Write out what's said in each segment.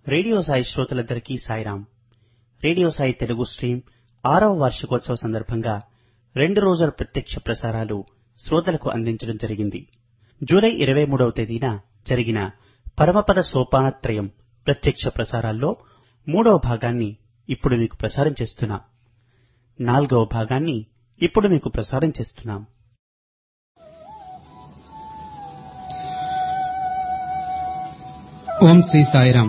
Radio Sai శ్రోతలందరికీ Sairam. Radio Sai Telugu stream 6వ వార్షికోత్సవ సందర్భంగా 2 రోజుల ప్రత్యక్ష ప్రసారాలు శ్రోతలకు అందించడం జరిగింది. జూలై 23వ తేదీన జరిగిన పరమపద సోపానత్రయం ప్రత్యక్ష ప్రసారాల్లో 3వ భాగాన్ని ఇప్పుడు మీకు ప్రసారం చేస్తున్నాం. 4వ భాగాన్ని ఇప్పుడు మీకు ప్రసారం చేస్తున్నాం. ఓం శ్రీ సాయిరాం.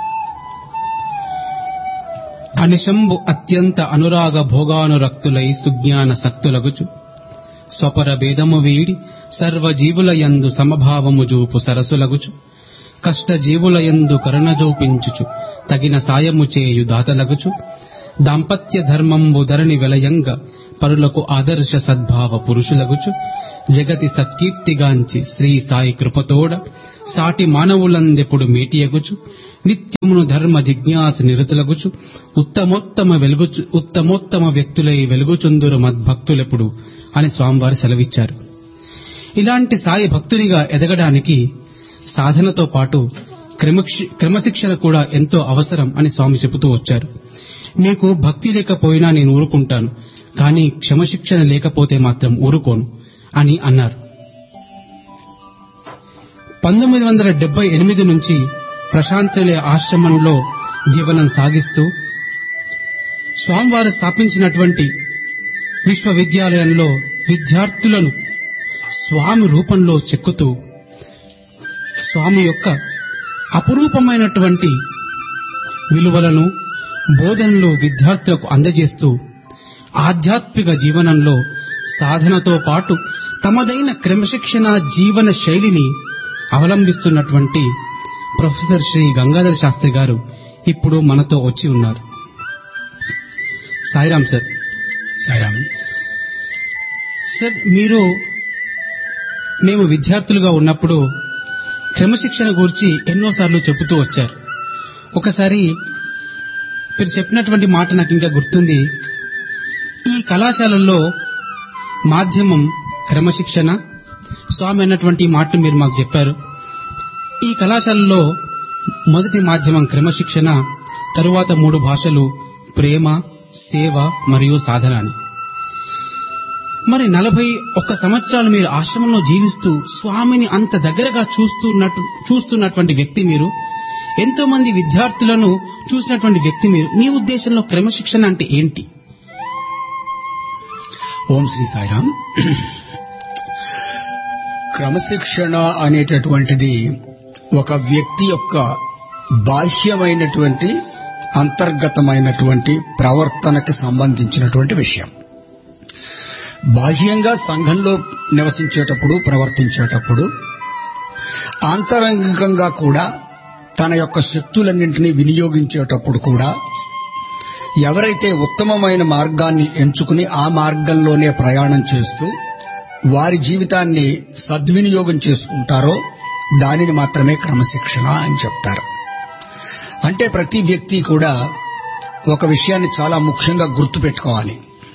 అనిశంబు అత్యంత అనురాగ భోగానురక్తులై సుజ్ఞాన సక్తులగుచు స్వపర భేదము వీడి సర్వజీవుల యందు సమభావము జూపు సరసులగుచు కష్టజీవుల యందు కరుణ జోపించుచు తగిన సాయము చేయు దాతలగుచు దాంపత్య ధర్మంబు ధరణి వెలయంగ పరులకు ఆదర్శ సద్భావ పురుషులగుచు జగతి సత్కీర్తిగాంచి శ్రీ సాయి కృపతోడ సాటి మానవులందెప్పుడు మేటియగుచు నిత్యమును ధర్మ జిజ్ఞాస నిరతులగుచు ఉత్తమోత్తమ వ్యక్తులై వెలుగుచుందురు మద్భక్తులెప్పుడు అని స్వామివారు సెలవిచ్చారు. ఇలాంటి సాయి భక్తునిగా ఎదగడానికి సాధనతో పాటు క్రమశిక్షణ కూడా ఎంతో అవసరం అని స్వామి చెబుతూ వచ్చారు. మీకు భక్తి లేకపోయినా నేను ఊరుకుంటాను, కానీ క్రమశిక్షణ లేకపోతే మాత్రం ఊరుకోను అని అన్నారు. 1978 నుంచి ప్రశాంతనిలయ ఆశ్రమంలో జీవనం సాగిస్తూ స్వామివారు స్థాపించినటువంటి విశ్వవిద్యాలయంలో విద్యార్థులను స్వామి రూపంలో చెక్కుతూ స్వామి యొక్క అపురూపమైనటువంటి విలువలను బోధనలు విద్యార్థులకు అందజేస్తూ ఆధ్యాత్మిక జీవనంలో సాధనతో పాటు తమదైన క్రమశిక్షణ జీవన శైలిని అవలంబిస్తున్నటువంటి ప్రొఫెసర్ శ్రీ గంగాధర శాస్త్రి గారు ఇప్పుడు మనతో వచ్చి ఉన్నారు. సాయిరాం సార్. సాయిరాం సార్, మేము విద్యార్థులుగా ఉన్నప్పుడు క్రమశిక్షణ గురించి ఎన్నోసార్లు చెబుతూ వచ్చారు. ఒకసారి మీరు చెప్పినటువంటి మాట నాకు ఇంకా గుర్తుంది. ఈ కళాశాలల్లో మాధ్యమం క్రమశిక్షణ, స్వామి అన్నటువంటి మాటను మీరు మాకు చెప్పారు. ఈ కళాశాలలో మొదటి మాధ్యమం క్రమశిక్షణ, తరువాత 3 భాషలు ప్రేమ, సేవ మరియు సాధన అని. మరి 41 సంవత్సరాలు మీరు ఆశ్రమంలో జీవిస్తూ స్వామిని అంత దగ్గరగా చూస్తున్నటువంటి వ్యక్తి మీరు, ఎంతో మంది విద్యార్థులను చూసినటువంటి వ్యక్తి మీరు, మీ ఉద్దేశంలో క్రమశిక్షణ అంటే ఏంటి? ఓం శ్రీ సాయిరాం. క్రమశిక్షణ అనేటటువంటిది ఒక వ్యక్తి యొక్క బాహ్యమైనటువంటి అంతర్గతమైనటువంటి ప్రవర్తనకి సంబంధించినటువంటి విషయం. బాహ్యంగా సంఘంలో నివసించేటప్పుడు ప్రవర్తించేటప్పుడు ఆంతరంగికంగా కూడా తన యొక్క శక్తులన్నింటినీ వినియోగించేటప్పుడు కూడా ఎవరైతే ఉత్తమమైన మార్గాన్ని ఎంచుకుని ఆ మార్గంలోనే ప్రయాణం చేస్తూ వారి జీవితాన్ని సద్వినియోగం చేసుకుంటారో దానిని మాత్రమే క్రమశిక్షణ అని చెప్తారు. అంటే ప్రతి వ్యక్తి కూడా ఒక విషయాన్ని చాలా ముఖ్యంగా గుర్తుపెట్టుకోవాలి.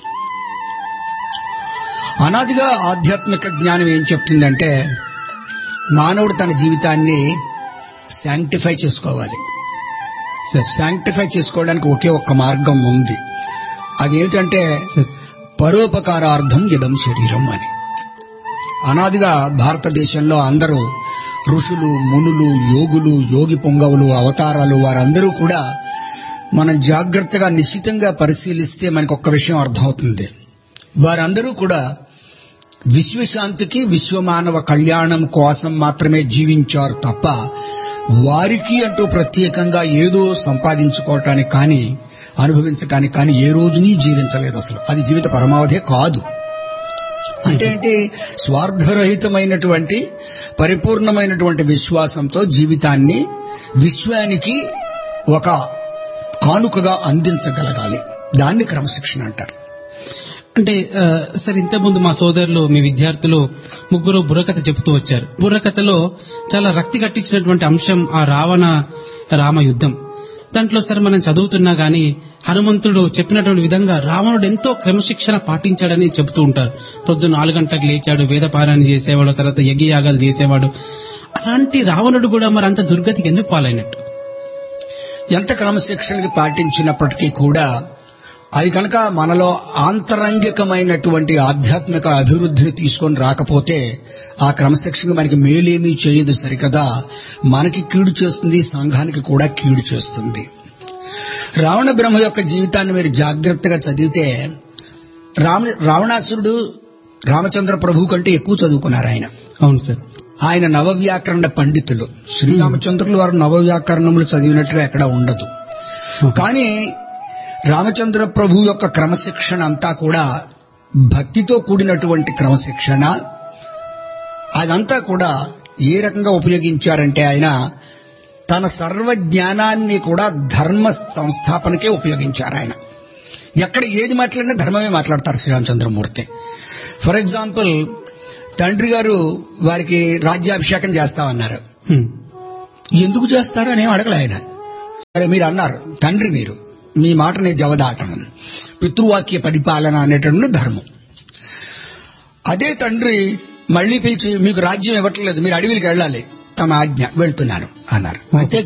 అనాదిగా ఆధ్యాత్మిక జ్ఞానం ఏం చెప్తుందంటే మానవుడు తన జీవితాన్ని శాంక్టిఫై చేసుకోవాలి. శాంక్టిఫై చేసుకోవడానికి ఒకే ఒక్క మార్గం ఉంది. అదేమిటంటే పరోపకారార్థం ఇదం శరీరం అని. అనాదిగా భారతదేశంలో అందరూ ఋషులు, మునులు, యోగులు, యోగి పొంగవులు, అవతారాలు వారందరూ కూడా మనం జాగ్రత్తగా నిశ్చితంగా పరిశీలిస్తే మనకు ఒక్క విషయం అర్థమవుతుంది. వారందరూ కూడా విశ్వశాంతికి, విశ్వమానవ కళ్యాణం కోసం మాత్రమే జీవించారు తప్ప వారికి అంటూ ప్రత్యేకంగా ఏదో సంపాదించుకోవటానికి కానీ అనుభవించడానికి కానీ ఏ రోజునీ జీవించలేదు. అసలు అది జీవిత పరమావధే కాదు. అంటే ఏంటి? స్వార్థరహితమైనటువంటి పరిపూర్ణమైనటువంటి విశ్వాసంతో జీవితాన్ని విశ్వానికి ఒక కానుకగా అందించగలగాలి. దాన్ని క్రమశిక్షణ అంటారు. అంటే సార్, ఇంతకుముందు మా సోదరులు, మీ విద్యార్థులు 3 బుర్రకథ చెబుతూ వచ్చారు. బుర్రకథలో చాలా రక్తి కట్టించినటువంటి అంశం ఆ రామ యుద్ధం. దాంట్లో సార్ మనం చదువుతున్నా గానీ హనుమంతుడు చెప్పినటువంటి విధంగా రావణుడు ఎంతో క్రమశిక్షణ పాటించాడని చెబుతూ ఉంటారు. పొద్దున్న 4 గంటలకు లేచాడు, వేదపారాయణ చేసేవాడు, తర్వాత యజ్ఞయాగాలు చేసేవాడు. అలాంటి రావణుడు కూడా మరి అంత దుర్గతికి ఎందుకు పాలైనట్టు? ఎంత క్రమశిక్షణకి పాటించినప్పటికీ కూడా అది కనుక మనలో ఆంతరంగికమైనటువంటి ఆధ్యాత్మిక అభివృద్ధిని తీసుకొని రాకపోతే ఆ క్రమశిక్షణ మనకి మేలేమీ చేయదు సరికదా, మనకి కీడు చేస్తుంది, సంఘానికి కూడా కీడు చేస్తుంది. రావణ బ్రహ్మ యొక్క జీవితాన్ని మీరు జాగ్రత్తగా చదివితే రావణాసురుడు రామచంద్ర ప్రభు కంటే ఎక్కువ చదువుకున్నారు ఆయన. అవును సార్. ఆయన నవవ్యాకరణ పండితులు. శ్రీరామచంద్రులు వారు నవవ్యాకరణములు చదివినట్టుగా ఎక్కడ ఉండదు. కానీ రామచంద్ర ప్రభు యొక్క క్రమశిక్షణ అంతా కూడా భక్తితో కూడినటువంటి క్రమశిక్షణ. అదంతా కూడా ఏ రకంగా ఉపయోగించారంటే ఆయన తన సర్వజ్ఞానాన్ని కూడా ధర్మ సంస్థాపనకే ఉపయోగించారు. ఆయన ఎక్కడ ఏది మాట్లాడినా ధర్మమే మాట్లాడతారు శ్రీరామచంద్రమూర్తి. ఫర్ ఎగ్జాంపుల్, తండ్రి గారు వారికి రాజ్యాభిషేకం చేస్తామన్నారు. ఎందుకు చేస్తారు అనేం అడగలే ఆయన. సరే మీరు అన్నారు, తండ్రి మీరు మీ మాట నేను జవదాటను, పితృవాక్య పరిపాలన అనేటువంటి ధర్మం. అదే తండ్రి మళ్లీ పిలిచి మీకు రాజ్యం ఇవ్వట్లేదు, మీరు అడవికి వెళ్ళాలి, తమ ఆజ్ఞ, వెళ్తున్నాను అన్నారు.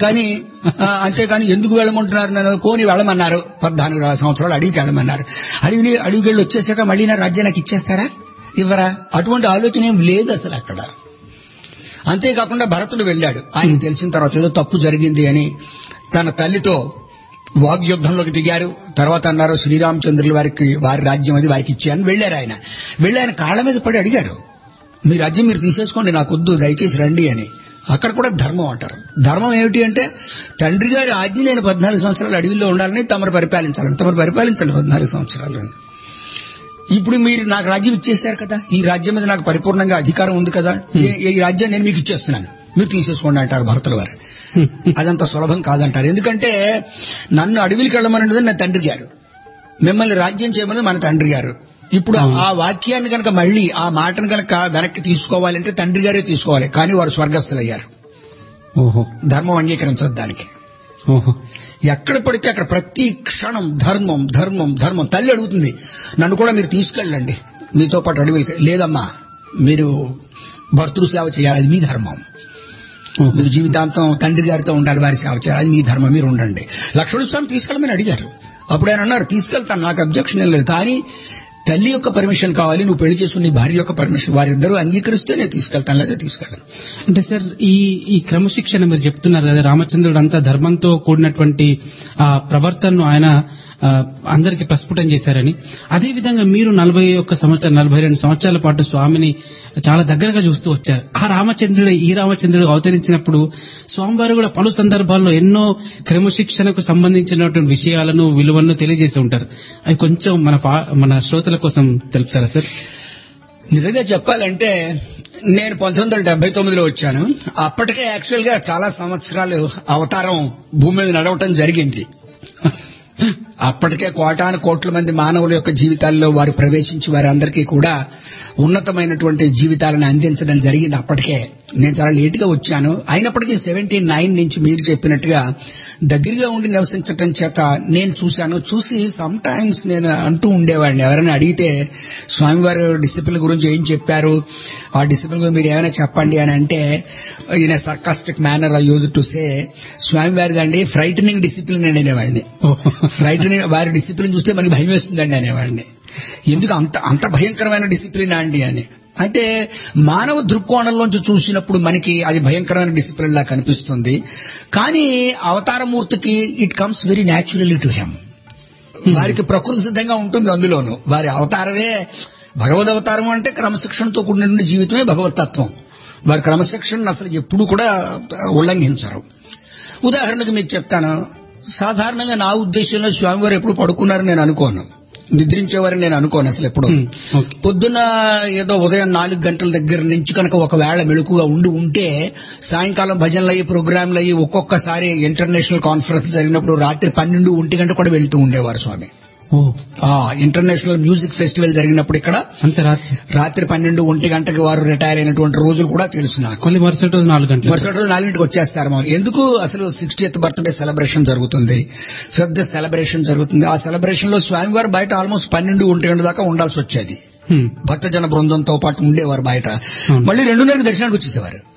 అంతేకాని ఎందుకు వెళ్ళమంటున్నారు, నన్ను పోని వెళ్ళమన్నారు. 14 సంవత్సరాలు అడవికి వెళ్ళమన్నారు. అడవికి వెళ్ళి వచ్చేసాక మళ్ళీ నా రాజ్యం నాకు ఇచ్చేస్తారా, ఇవ్వరా? అటువంటి ఆలోచన ఏం లేదు అసలు అక్కడ. అంతేకాకుండా భరతుడు వెళ్ళాడు. ఆయనకు తెలిసిన తర్వాత ఏదో తప్పు జరిగింది అని తన తల్లితో వాగ్యుద్ధంలోకి దిగారు. తర్వాత అన్నారు శ్రీరామచంద్రుల వారి రాజ్యం అది వారికి ఇచ్చాయని వెళ్ళారు. ఆయన కాళ్ళ మీద పడి అడిగారు, మీ రాజ్యం మీరు తీసేసుకోండి, నాకొద్దు, దయచేసి రండి అని. అక్కడ కూడా ధర్మం అంటారు. ధర్మం ఏమిటి అంటే తండ్రి గారి ఆజ్ఞ నేను 14 సంవత్సరాలు అడవిలో ఉండాలని, తమరు పరిపాలించాలి 14 సంవత్సరాలు. ఇప్పుడు మీరు నాకు రాజ్యం ఇచ్చేశారు కదా, ఈ రాజ్యం మీద నాకు పరిపూర్ణంగా అధికారం ఉంది కదా, ఈ రాజ్యాన్ని నేను మీకు ఇచ్చేస్తున్నాను, మీరు తీసేసుకోండి అంటారు భరతుల వారు. అదంత సులభం కాదంటారు. ఎందుకంటే నన్ను అడవికి వెళ్ళమన్నది నా తండ్రి గారు, మిమ్మల్ని రాజ్యం చేయమని మన తండ్రి గారు. ఇప్పుడు ఆ వాక్యాన్ని కనుక మళ్ళీ ఆ మాటను కనుక వెనక్కి తీసుకోవాలంటే తండ్రి గారే తీసుకోవాలి. కానీ వారు స్వర్గస్థులయ్యారు. ధర్మం అంగీకరించదు దానికి. ఎక్కడ పడితే అక్కడ ప్రతి క్షణం ధర్మం ధర్మం ధర్మం. తల్లి అడుగుతుంది, నన్ను కూడా మీరు తీసుకెళ్ళండి మీతో పాటు అడవికి. లేదమ్మా, మీరు భర్తృ సేవ చేయాలి, అది మీ ధర్మం. మీరు జీవితాంతం తండ్రి గారితో ఉండాలి, వారి సేవ చేయాలి, అది మీ ధర్మం, మీరు ఉండండి. లక్ష్మణ స్వామి తీసుకెళ్ళమని అడిగారు. అప్పుడు ఆయన అన్నారు, తీసుకెళ్తాను, నాకు అబ్జెక్షన్ ఏం లేదు, కానీ తల్లి యొక్క పర్మిషన్ కావాలి, నువ్వు పెళ్లి చేసుకుని నీ భార్య యొక్క పర్మిషన్, వారిద్దరూ అంగీకరిస్తే నేను తీసుకెళ్తాను, లేదా తీసుకెళ్ళను. అంటే సార్ ఈ క్రమశిక్షణ మీరు చెప్తున్నారు కదా, రామచంద్రుడు అంతా ధర్మంతో కూడినటువంటి ఆ ప్రవర్తనను ఆయన అందరికి ప్రస్ఫుటం చేశారని. అదేవిధంగా మీరు 42 సంవత్సరాల పాటు స్వామిని చాలా దగ్గరగా చూస్తూ వచ్చారు. ఈ రామచంద్రుడు అవతరించినప్పుడు స్వామివారు కూడా పలు సందర్భాల్లో ఎన్నో క్రమశిక్షణకు సంబంధించినటువంటి విషయాలను, విలువలను తెలియజేసి ఉంటారు. అవి కొంచెం మన శ్రోతల కోసం తెలుపుతారా సార్? నిజంగా చెప్పాలంటే నేను 1979లో వచ్చాను. అప్పటికే యాక్చువల్ గా చాలా సంవత్సరాలు అవతారం భూమి మీద నడవటం జరిగింది. అప్పటికే కోటాను కోట్ల మంది మానవుల యొక్క జీవితాల్లో వారు ప్రవేశించి వారందరికీ కూడా ఉన్నతమైనటువంటి జీవితాలను అందించడం జరిగింది. అప్పటికే నేను చాలా లేటుగా వచ్చాను. అయినప్పటికీ 79 నుంచి మీరు చెప్పినట్టుగా దగ్గరగా ఉండి నివసించటం చేత నేను చూసి సమ్ టైమ్స్ నేను అంటూ ఉండేవాడిని, ఎవరైనా అడిగితే స్వామివారి డిసిప్లిన్ గురించి ఏం చెప్పారు, ఆ డిసిప్లిన్ గురించి మీరు ఏమైనా చెప్పండి అని అంటే, in a sarcastic manner I use to say, స్వామివారిదండి frightening discipline అని అనేవాడిని. ఫ్రైటనింగ్, వారి డిసిప్లిన్ చూస్తే మనకి భయం వేస్తుందండి అనేవాడిని. ఎందుకు అంత భయంకరమైన డిసిప్లిన్ అండి అని. అంటే మానవ దృక్కోణంలోంచి చూసినప్పుడు మనకి అది భయంకరమైన డిసిప్లిన్ లా కనిపిస్తుంది. కానీ అవతారమూర్తికి it comes very naturally to him. వారికి ప్రకృతి సిద్ధంగా ఉంటుంది. అందులోనూ వారి అవతారమే భగవద్ అవతారం. అంటే క్రమశిక్షణతో కూడిన జీవితమే భగవతత్వం. వారి క్రమశిక్షణ అసలు ఎప్పుడు కూడా ఉల్లంఘించరు. ఉదాహరణకు మీకు చెప్తాను, సాధారణంగా నా ఉద్దేశంలో స్వామివారు ఎప్పుడు పడుకున్నారని నేను అనుకోను, నిద్రించేవారని నేను అనుకోను అసలు ఎప్పుడు. పొద్దున్న ఏదో ఉదయం 4 గంటల దగ్గర నుంచి కనుక ఒకవేళ మెలకుగా ఉంటే సాయంకాలం భజనలు అయ్యి ప్రోగ్రాంలు అయ్యి ఒక్కొక్కసారి ఇంటర్నేషనల్ కాన్ఫరెన్స్ జరిగినప్పుడు రాత్రి 12-1 గంట కూడా వెళ్తూ ఉండేవారు స్వామి. ఇంటర్నేషనల్ మ్యూజిక్ ఫెస్టివల్ జరిగినప్పుడు ఇక్కడ అంతే రాత్రి 12-1 గంటకి వారు రిటైర్ అయినటువంటి రోజులు కూడా తెలుసు నాకు. మరుసటి రోజు 4 గంటలకు వచ్చేస్తారు. ఎందుకు అసలు 60th బర్త్డే సెలబ్రేషన్ జరుగుతుంది, 5th సెలబ్రేషన్ జరుగుతుంది. ఆ సెలబ్రేషన్ లో స్వామివారు బయట ఆల్మోస్ట్ 12-1 గంట దాకా ఉండాల్సి వచ్చేది. భక్తజన బృందంతో పాటు ఉండేవారు బయట. మళ్ళీ 2:30 దర్శనానికి వచ్చేసేవారు.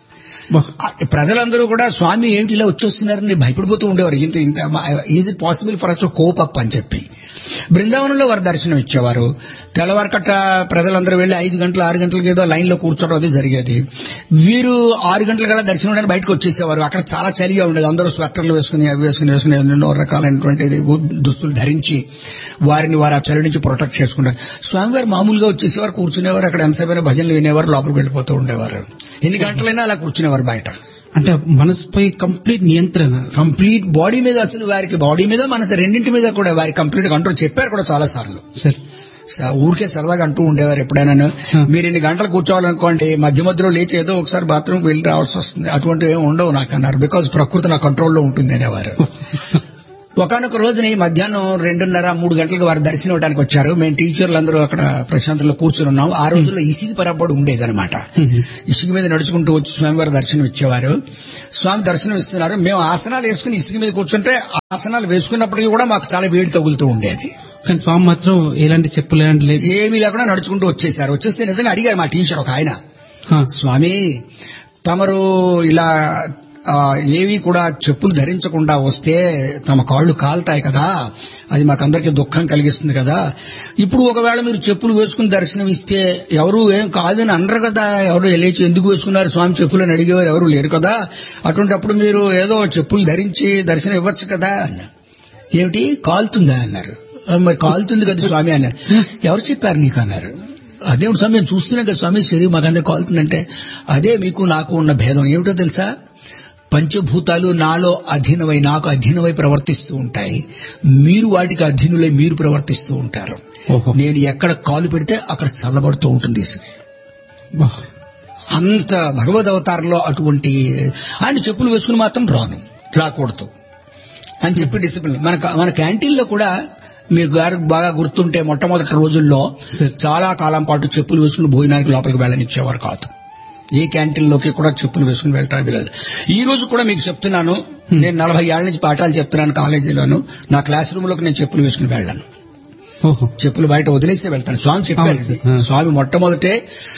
ప్రజలందరూ కూడా స్వామి ఏంటి ఇలా వచ్చేస్తున్నారని భయపడిపోతూ ఉండేవారు. ఇంత is it possible for us to cope up అని చెప్పి. బృందావనంలో వారు దర్శనం ఇచ్చేవారు. తెల్లవారకట్ట ప్రజలందరూ వెళ్లి 5 గంటలు 6 గంటలకి ఏదో లైన్ లో కూర్చోవడం అది జరిగేది. వీరు 6 గంటల కల్లా దర్శనం చేయడానికి బయటకు వచ్చేసేవారు. అక్కడ చాలా చలిగా ఉండేది. అందరూ స్వెటర్లు వేసుకుని అవి వేసుకుని ఎన్నో రకాలైనటువంటి దుస్తులు ధరించి వారిని వారు ఆ చలి నుంచి ప్రొటెక్ట్ చేసుకుంటారు. స్వామివారు మామూలుగా వచ్చేసేవారు, కూర్చునేవారు. అక్కడ ఎంతసేపైనా భజనలు వినేవారు, లోపలికి వెళ్ళిపోతూ ఉండేవారు. ఎన్ని గంటలైనా అలా కూర్చునేవారు బయట. అంటే మనసుపై కంప్లీట్ నియంత్రణ, కంప్లీట్ బాడీ మీద, అసలు వారికి బాడీ మీద మనసు రెండింటి మీద కూడా వారి కంప్లీట్ కంట్రోల్. చెప్పారు కూడా చాలా సార్లు. ఊరికే సరదాగా అంటూ ఉండేవారు ఎప్పుడైనా, మీరు ఇన్ని గంటలు కూర్చోవాలనుకోండి, మధ్య మధ్యలో లేచి ఏదో ఒకసారి బాత్రూమ్కి వెళ్ళి రావాల్సి వస్తుంది, అటువంటివి ఏమి ఉండవు నాకు అన్నారు. బికాజ్ ప్రకృతి నా కంట్రోల్లో ఉంటుంది అనేవారు. ఒకనొక రోజున ఈ మధ్యాహ్నం 2:30-3 గంటలకు వారు దర్శనం ఇవ్వడానికి వచ్చారు. మేము టీచర్లు అందరూ అక్కడ ప్రశాంతంలో కూర్చుని ఉన్నాం. ఆ రోజుల్లో ఇసిగి పరపడి ఉండేదన్నమాట. ఇసుగు మీద నడుచుకుంటూ వచ్చి స్వామివారి దర్శనం ఇచ్చేవారు. స్వామి దర్శనం ఇస్తున్నారు. మేము ఆసనాలు వేసుకుని ఇసుగు మీద కూర్చుంటే ఆసనాలు వేసుకున్నప్పటికీ కూడా మాకు చాలా వేడి తగులుతూ ఉండేది. కానీ స్వామి మాత్రం ఎలాంటి చెప్పులు ఏమీ లేకుండా నడుచుకుంటూ వచ్చేసారు. వచ్చేస్తే నిజంగా అడిగారు మా టీచర్ ఒక ఆయన, స్వామి తమరు ఇలా ఏవి కూడా చెప్పులు ధరించకుండా వస్తే తమ కాళ్ళు కాలుతాయి కదా, అది మాకందరికీ దుఃఖం కలిగిస్తుంది కదా. ఇప్పుడు ఒకవేళ మీరు చెప్పులు వేసుకుని దర్శనం ఇస్తే ఎవరు ఏం కాదని అనరు కదా, ఎవరు లేచి ఎందుకు వేసుకున్నారు స్వామి చెప్పులు అని అడిగేవారు ఎవరు లేరు కదా. అటువంటిప్పుడు మీరు ఏదో చెప్పులు ధరించి దర్శనం ఇవ్వచ్చు కదా. ఏమిటి కాలుతుందా అన్నారు. మరి కాలుతుంది కదా స్వామి అన్నారు. ఎవరు చెప్పారు నీకు అన్నారు. అదేమిటి స్వామి నేను చూస్తున్నాం కదా స్వామి శరీరం మాకందరికి కాలుతుందంటే, అదే మీకు నాకు ఉన్న భేదం ఏమిటో తెలుసా, పంచభూతాలు నాలో అధీనమై నాకు అధీనమై ప్రవర్తిస్తూ ఉంటాయి, మీరు వాటికి అధీనులై మీరు ప్రవర్తిస్తూ ఉంటారు. నేను ఎక్కడ కాలు పెడితే అక్కడ చల్లబడుతూ ఉంటుంది. అంత భగవద్ అవతారంలో అటువంటి ఆయన చెప్పులు వేసుకుని మాత్రం రాకూడదు అని చెప్పి డిసిప్లిన్. మన క్యాంటీన్లో కూడా మీకు బాగా గుర్తుంటే మొట్టమొదటి రోజుల్లో చాలా కాలం పాటు చెప్పులు వేసుకుని భోజనానికి లోపలికి వెళ్ళనిచ్చేవారు కాదు. ఏ క్యాంటీన్లోకి కూడా చెప్పులు వేసుకుని వెళ్ళటానికి లేదు. ఈ రోజు కూడా మీకు చెప్తున్నాను, నేను 40 ఏళ్ల నుంచి పాఠాలు చెప్తున్నాను కాలేజీలోను. నా క్లాస్ రూమ్ లోకి నేను చెప్పులు వేసుకుని వెళ్ళాను. చెప్పులు బయట వదిలేసి వెళ్తాను. స్వామి చెప్పారు. స్వామి మొట్టమొదటే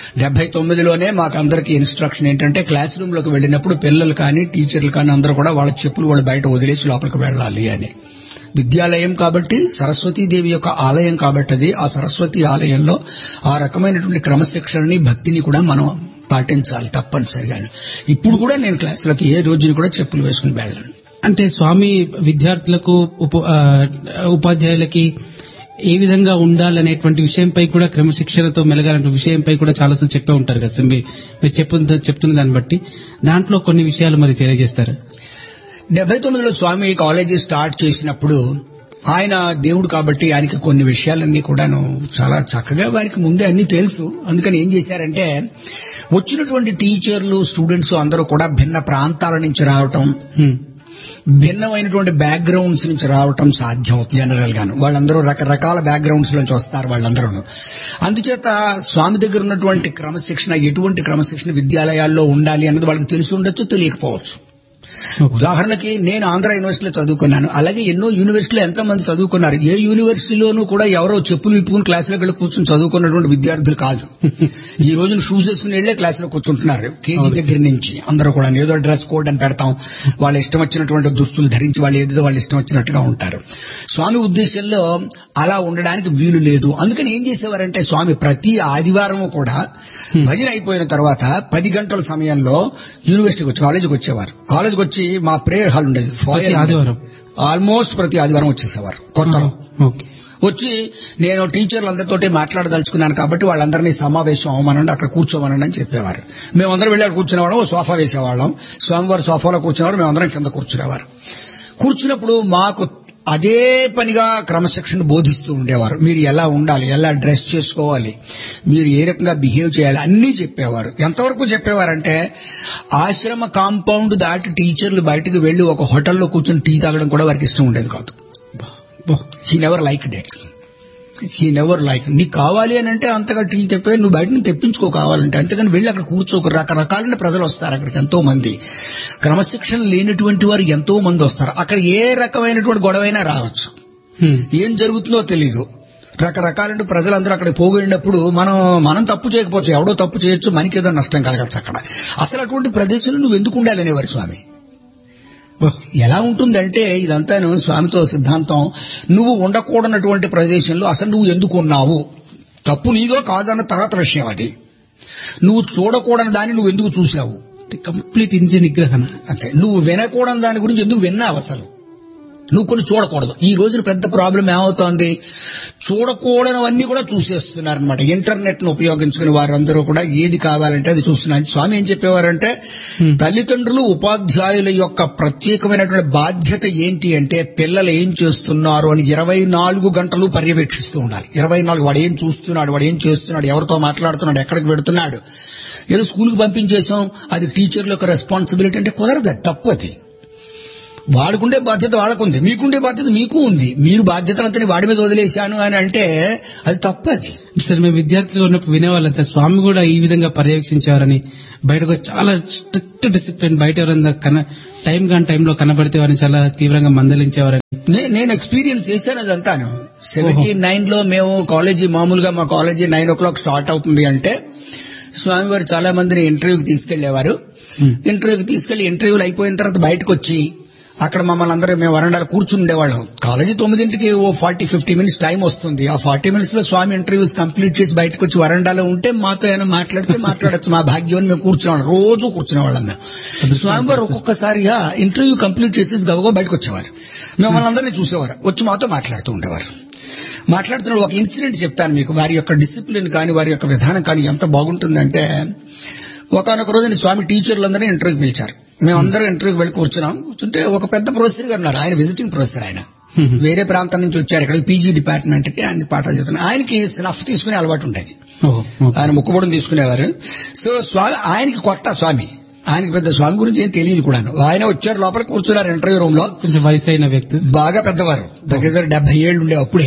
79లోనే మాకు అందరికీ ఇన్స్ట్రక్షన్ ఏంటంటే, క్లాస్ రూమ్ లోకి వెళ్ళినప్పుడు పిల్లలు కానీ టీచర్లు కానీ అందరూ కూడా వాళ్ళ చెప్పులు వాళ్ళు బయట వదిలేసి లోపలికి వెళ్ళాలి అని. విద్యాలయం కాబట్టి, సరస్వతీదేవి యొక్క ఆలయం కాబట్టి అది, ఆ సరస్వతి ఆలయంలో ఆ రకమైనటువంటి క్రమశిక్షణని భక్తిని కూడా మనం పాటించాలి తప్పనిసరిగా. ఇప్పుడు కూడా నేను క్లాసులకి ఏ రోజుని కూడా చెప్పులు వేసుకుని వెళ్ళాను. అంటే స్వామి విద్యార్థులకు ఉపాధ్యాయులకి ఏ విధంగా ఉండాలనేటువంటి విషయంపై కూడా, క్రమశిక్షణతో మెలగాలనే విషయంపై కూడా చాలాసార్లు చెప్పే ఉంటారు కదా మీరు చెప్తున్న దాన్ని బట్టి. దాంట్లో కొన్ని విషయాలు మరి తెలియజేస్తారు. 79లో స్వామి కాలేజీ స్టార్ట్ చేసినప్పుడు ఆయన దేవుడు కాబట్టి ఆయనకి కొన్ని విషయాలన్నీ కూడాను చాలా చక్కగా వారికి ముందే అన్ని తెలుసు. అందుకని ఏం చేశారంటే, వచ్చినటువంటి టీచర్లు స్టూడెంట్స్ అందరూ కూడా భిన్న ప్రాంతాల నుంచి రావటం, భిన్నమైనటువంటి బ్యాక్గ్రౌండ్స్ నుంచి రావటం సాధ్యం అవుతుంది. జనరల్ గాను వాళ్ళందరూ రకరకాల బ్యాక్గ్రౌండ్స్ నుంచి వస్తారు వాళ్ళందరూ. అందుచేత స్వామి దగ్గర ఉన్నటువంటి క్రమశిక్షణ, ఎటువంటి క్రమశిక్షణ విద్యాలయాల్లో ఉండాలి అన్నది వాళ్ళకి తెలిసి ఉండొచ్చు, తెలియకపోవచ్చు. ఉదాహరణకి నేను ఆంధ్ర యూనివర్సిటీలో చదువుకున్నాను. అలాగే ఎన్నో యూనివర్సిటీలో ఎంతమంది చదువుకున్నారు. ఏ యూనివర్సిటీలోనూ కూడా ఎవరో చెప్పులు విప్పుకుని క్లాసులోకి వెళ్ళి కూర్చొని చదువుకున్నటువంటి విద్యార్థులు కాదు. ఈ రోజున షూస్ వేసుకుని వెళ్లే క్లాసులో కూర్చుంటున్నారు. కేజీ దగ్గర నుంచి అందరూ కూడా ఏదో డ్రెస్ కోడ్ అని పెడతాం, వాళ్ళ ఇష్టం వచ్చినటువంటి దుస్తులు ధరించి వాళ్ళు ఏదో వాళ్ళు ఇష్టం వచ్చినట్టుగా ఉంటారు. స్వామి ఉద్దేశంలో అలా ఉండడానికి వీలు లేదు. అందుకని ఏం చేసేవారంటే, స్వామి ప్రతి ఆదివారం కూడా భజన అయిపోయిన తర్వాత 10 గంటల సమయంలో యూనివర్సిటీకి వచ్చి కాలేజీకి వచ్చేవారు. కాలేజీకి వచ్చి మా ప్రేయర్ హాల్ ఉండేది, ఆదివారం ఆల్మోస్ట్ ప్రతి ఆదివారం వచ్చేసేవారు. కొత్తలో వచ్చి నేను టీచర్లందరితోటి మాట్లాడదలుచుకున్నాను కాబట్టి వాళ్ళందరినీ సమావేశం అవ్వమనండి, అక్కడ కూర్చోమనండి అని చెప్పేవారు. మేమందరం వెళ్ళి కూర్చునేవాళ్ళం. సోఫా వేసేవాళ్ళం. స్వామివారు సోఫాలో కూర్చునేవారు, మేమందరం కింద కూర్చునేవారు. కూర్చున్నప్పుడు మాకు అదే పనిగా క్రమశిక్షణ బోధిస్తూ ఉండేవారు. మీరు ఎలా ఉండాలి, ఎలా డ్రెస్ చేసుకోవాలి, మీరు ఏ రకంగా బిహేవ్ చేయాలి అన్నీ చెప్పేవారు. ఎంతవరకు చెప్పేవారంటే, ఆశ్రమ కాంపౌండ్ దాటి టీచర్లు బయటకు వెళ్లి ఒక హోటల్లో కూర్చొని టీ తాగడం కూడా వారికి ఇష్టం ఉండేది కాదు. He never liked it. నీకు కావాలి అని అంటే అంతగా టీ తెప్పే, నువ్వు బయట నుంచి తెప్పించుకో కావాలంటే, అంతేగాని వెళ్ళి అక్కడ కూర్చోక. రకరకాలైన ప్రజలు వస్తారు అక్కడికి, ఎంతో మంది క్రమశిక్షణ లేనటువంటి వారు ఎంతో మంది వస్తారు. అక్కడ ఏ రకమైనటువంటి గొడవైనా రావచ్చు, ఏం జరుగుతుందో తెలీదు. రకరకాలంటే ప్రజలందరూ అక్కడ పోగొడినప్పుడు మనం తప్పు చేయకపోవచ్చు, ఎవడో తప్పు చేయొచ్చు, మనకి ఏదో నష్టం కలగచ్చు అక్కడ. అసలు అటువంటి ప్రదేశంలో నువ్వు ఎందుకు ఉండాలనేవారు స్వామి. ఎలా ఉంటుందంటే ఇదంతాను స్వామితో సిద్ధాంతం, నువ్వు ఉండకూడనటువంటి ప్రదేశంలో అసలు నువ్వు ఎందుకు ఉన్నావు, తప్పు నీదో కాదన్న తర్వాత విషయం అది. నువ్వు చూడకూడని దాన్ని నువ్వు ఎందుకు చూసావు, కంప్లీట్ ఇంద్రియ నిగ్రహణ. అంటే నువ్వు వినకూడని దాని గురించి ఎందుకు విన్నావు, అసలు నువ్వు కొన్ని చూడకూడదు. ఈ రోజున పెద్ద ప్రాబ్లం ఏమవుతోంది, చూడకూడనివన్నీ కూడా చూసేస్తున్నారనమాట. ఇంటర్నెట్ ను ఉపయోగించుకుని వారందరూ కూడా ఏది కావాలంటే అది చూస్తున్నారు. స్వామి ఏం చెప్పేవారంటే, తల్లిదండ్రులు ఉపాధ్యాయుల యొక్క ప్రత్యేకమైనటువంటి బాధ్యత ఏంటి అంటే పిల్లలు ఏం చేస్తున్నారు అని 24 గంటలు పర్యవేక్షిస్తూ ఉండాలి. 24 వాడు ఏం చూస్తున్నాడు, వాడు ఏం చేస్తున్నాడు, ఎవరితో మాట్లాడుతున్నాడు, ఎక్కడికి పెడుతున్నాడు. ఏదో స్కూల్కి పంపించేసాం అది టీచర్ల యొక్క రెస్పాన్సిబిలిటీ అంటే కుదరదు, తప్పు. అది వాడుకుండే బాధ్యత వాళ్ళకుంది, మీకుండే బాధ్యత మీకు ఉంది. మీరు బాధ్యతలంతా వాడి మీద వదిలేశాను అని అంటే అది తప్పు. అది సార్ మేము విద్యార్థులుగా ఉన్నప్పుడు వినేవాళ్ళం సార్, స్వామి కూడా ఈ విధంగా పర్యవేక్షించేవారని. బయటకు చాలా స్ట్రిక్ట్ డిసిప్లిన్, బయట ఎవరైనా టైంలో కనబడితే వారిని చాలా తీవ్రంగా మందలించేవారని నేను ఎక్స్పీరియన్స్ చేశాను. అదంతాను 79లో మేము కాలేజీ, మామూలుగా మా కాలేజీ 9 o'clock స్టార్ట్ అవుతుంది అంటే స్వామివారు చాలా మందిని ఇంటర్వ్యూకి తీసుకెళ్లేవారు. ఇంటర్వ్యూకి తీసుకెళ్లి ఇంటర్వ్యూలు అయిపోయిన తర్వాత బయటకు వచ్చి అక్కడ మమ్మల్ని అందరూ మేము వరండాలో కూర్చుని ఉండేవాళ్ళం. కాలేజీ 9కి 40-50 minutes టైం వస్తుంది. ఆ 40 minutes లో స్వామి ఇంటర్వ్యూస్ కంప్లీట్ చేసి బయటకు వచ్చి వరండాలో ఉంటే మాతో ఏమైనా మాట్లాడితే మాట్లాడచ్చు, మా భాగ్యం మేము కూర్చునేవాళ్ళం. రోజు కూర్చునేవాళ్ళం మేము. స్వామివారు ఒక్కొక్కసారిగా ఇంటర్వ్యూ కంప్లీట్ చేసేసి గబగబా బయటకు వచ్చేవారు, మిమ్మల్ని అందరినీ చూసేవారు, వచ్చి మాతో మాట్లాడుతూ ఉండేవారు. మాట్లాడుతున్న ఒక ఇన్సిడెంట్ చెప్తాను మీకు. వారి యొక్క డిసిప్లిన్ కానీ వారి యొక్క విధానం కానీ ఎంత బాగుంటుందంటే, ఒకనొక రోజున స్వామి టీచర్లందరినీ ఇంటర్వ్యూకి పిలిచారు. మేమందరం ఇంటర్వ్యూకి వెళ్ళి కూర్చుంటే ఒక పెద్ద ప్రొఫెసర్ గారు ఉన్నారు. ఆయన విజిటింగ్ ప్రొఫెసర్, ఆయన వేరే ప్రాంతం నుంచి వచ్చారు. ఇక్కడ పీజీ డిపార్ట్మెంట్ కి ఆయన పాఠాలు చెప్తున్నారు. ఆయనకి స్నఫ్ తీసుకునే అలవాటు ఉండేది, ఆయన ముక్కుబొడం తీసుకునేవారు. సో స్వామి ఆయనకి కొత్త స్వామి, ఆయనకి పెద్ద స్వామి గురించి ఏం తెలియదు కూడా. ఆయన వచ్చారు, లోపల కూర్చున్నారు ఇంటర్వ్యూ రూమ్ లో. కొంచెం వయసు అయిన వ్యక్తి, బాగా పెద్దవారు, దగ్గర 70 ఏళ్ళు ఉండే అప్పుడే.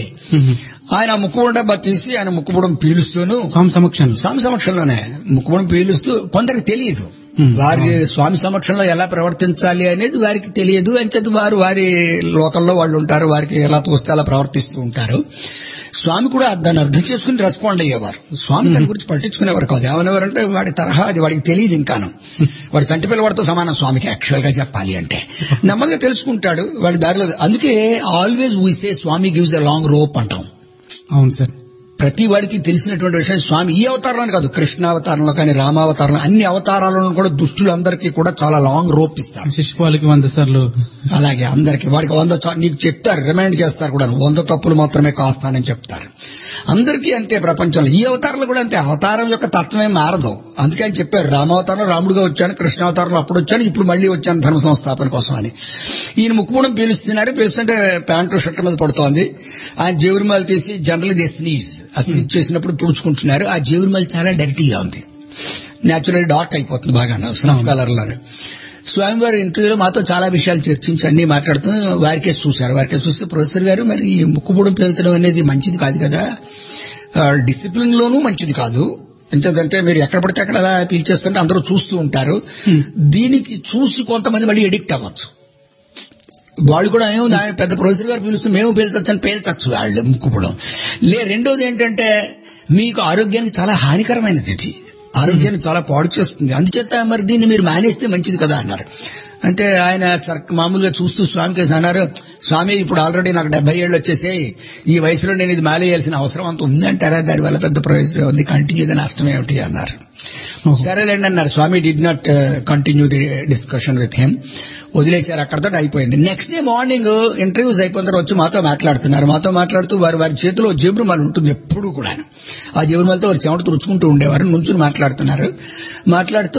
ఆయన ముక్కుబొడం డబ్బా తీసి ఆయన ముక్కుబొడం పీలుస్తూను స్వామి సమక్షంలోనే ముక్కుబొడం పీలుస్తూ, కొందరికి తెలియదు వారి స్వామి సమక్షంలో ఎలా ప్రవర్తించాలి అనేది వారికి తెలియదు. అంచేత వారు వారి లోకల్లో వాళ్ళు ఉంటారు, వారికి ఎలా తోస్తే అలా ప్రవర్తిస్తూ ఉంటారు. స్వామి కూడా దాన్ని అర్థం చేసుకుని రెస్పాండ్ అయ్యేవారు. స్వామి దాని గురించి పట్టించుకునేవారు కాదు. ఏమనేవారంటే వాడి తరహా అది వాడికి తెలియదు, ఇంకాను వాడి చంటి పిల్లవాడితో సమానం స్వామికి యాక్చువల్ గా చెప్పాలి అంటే. నెమ్మదిగా తెలుసుకుంటాడు వాడి దారిలో. అందుకే always we say Swamy gives a long rope అంటాం. అవును సార్, ప్రతి వాడికి తెలిసినటువంటి విషయం స్వామి ఈ అవతారంలో కాదు, కృష్ణావతారంలో కానీ రామావతారంలో అన్ని అవతారాలను కూడా దుష్టులందరికీ కూడా చాలా లాంగ్ రోప్ ఇస్తారు. శిశుపాలకి 100 సార్లు అలాగే అందరికి వాడికి 100 నీకు చెప్తారు, రిమైండ్ చేస్తారు కూడా, 100 తప్పులు మాత్రమే కాస్తానని చెప్తారు. అందరికీ అంతే ప్రపంచంలో. ఈ అవతారంలో కూడా అంతే, అవతారం యొక్క తత్వమే మారదు. అందుకే ఆయన చెప్పారు, రామావతారంలో రాముడుగా వచ్చాను, కృష్ణావతారంలో అప్పుడు వచ్చాను, ఇప్పుడు మళ్లీ వచ్చాను ధర్మ సంస్థాపన కోసం అని. ఈయన ముక్కుమూడం పీలుస్తున్నారు, పీలుస్తుంటే ప్యాంటు షర్ట్ మీద పడుతోంది. ఆయన జేవురుమాలు తీసి జనరల్ ది స్నీజ్ స్నీజ్ చేసినప్పుడు తుడుచుకుంటున్నారు. ఆ జేవురుమాలు చాలా డర్టీగా ఉంది, న్యాచురల్ డార్క్ అయిపోతుంది బాగా స్నఫ్ కలర్ లాగా. స్వామివారి ఇంటర్వ్యూలో మాతో చాలా విషయాలు చర్చించి అన్ని మాట్లాడుతూ వారికే చూశారు. వారికే చూస్తే, ప్రొఫెసర్ గారు మరి ఈ ముక్కుబొడం పేల్చడం అనేది మంచిది కాదు కదా, డిసిప్లిన్ లోనూ మంచిది కాదు. ఎంతంటే మీరు ఎక్కడ పడితే అక్కడ అలా పీల్చేస్తుంటే అందరూ చూస్తూ ఉంటారు. దీనికి చూసి కొంతమంది మళ్ళీ ఎడిక్ట్ అవ్వచ్చు. వాళ్ళు కూడా ఏముంది, ఆయన పెద్ద ప్రొఫెసర్ గారు పీలుస్తూ మేము పేల్చొచ్చని పేల్చచ్చు వాళ్ళు ముక్కుపడం. రెండోది ఏంటంటే మీకు ఆరోగ్యానికి చాలా హానికరమైనది, ఇది ఆరోగ్యాన్ని చాలా పాడు చేస్తుంది. అందుచేత మరి దీన్ని మీరు మానేస్తే మంచిది కదా అన్నారు. అంటే ఆయన మామూలుగా చూస్తూ స్వామికి అన్నారు, స్వామి ఇప్పుడు ఆల్రెడీ నాకు 70 ఏళ్ళు వచ్చేసాయి, ఈ వయసులో నేను ఇది మానేయాల్సిన అవసరం అంత ఉందంటారా, దానివల్ల పెద్ద ప్రయోజనం ఉంది, కంటిన్యూ ది నష్టం ఏమిటి అన్నారు. సరేలేండి అన్నారు. స్వామి did not continue the discussion with him, వదిలేశారు, అక్కడతో అయిపోయింది. నెక్స్ట్ డే మార్నింగ్ ఇంటర్వ్యూస్ అయిపోయిన తర్వాత వచ్చి మాతో మాట్లాడుతున్నారు. మాతో మాట్లాడుతూ వారి చేతిలో జేబురుమాలు ఉంటుంది ఎప్పుడు కూడా. ఆ జేబురుమాలతో వారి చెమట తుడుచుకుంటూ ఉండేవారు, నుంచుని మాట్లాడుతున్నారు. మాట్లాడుతూ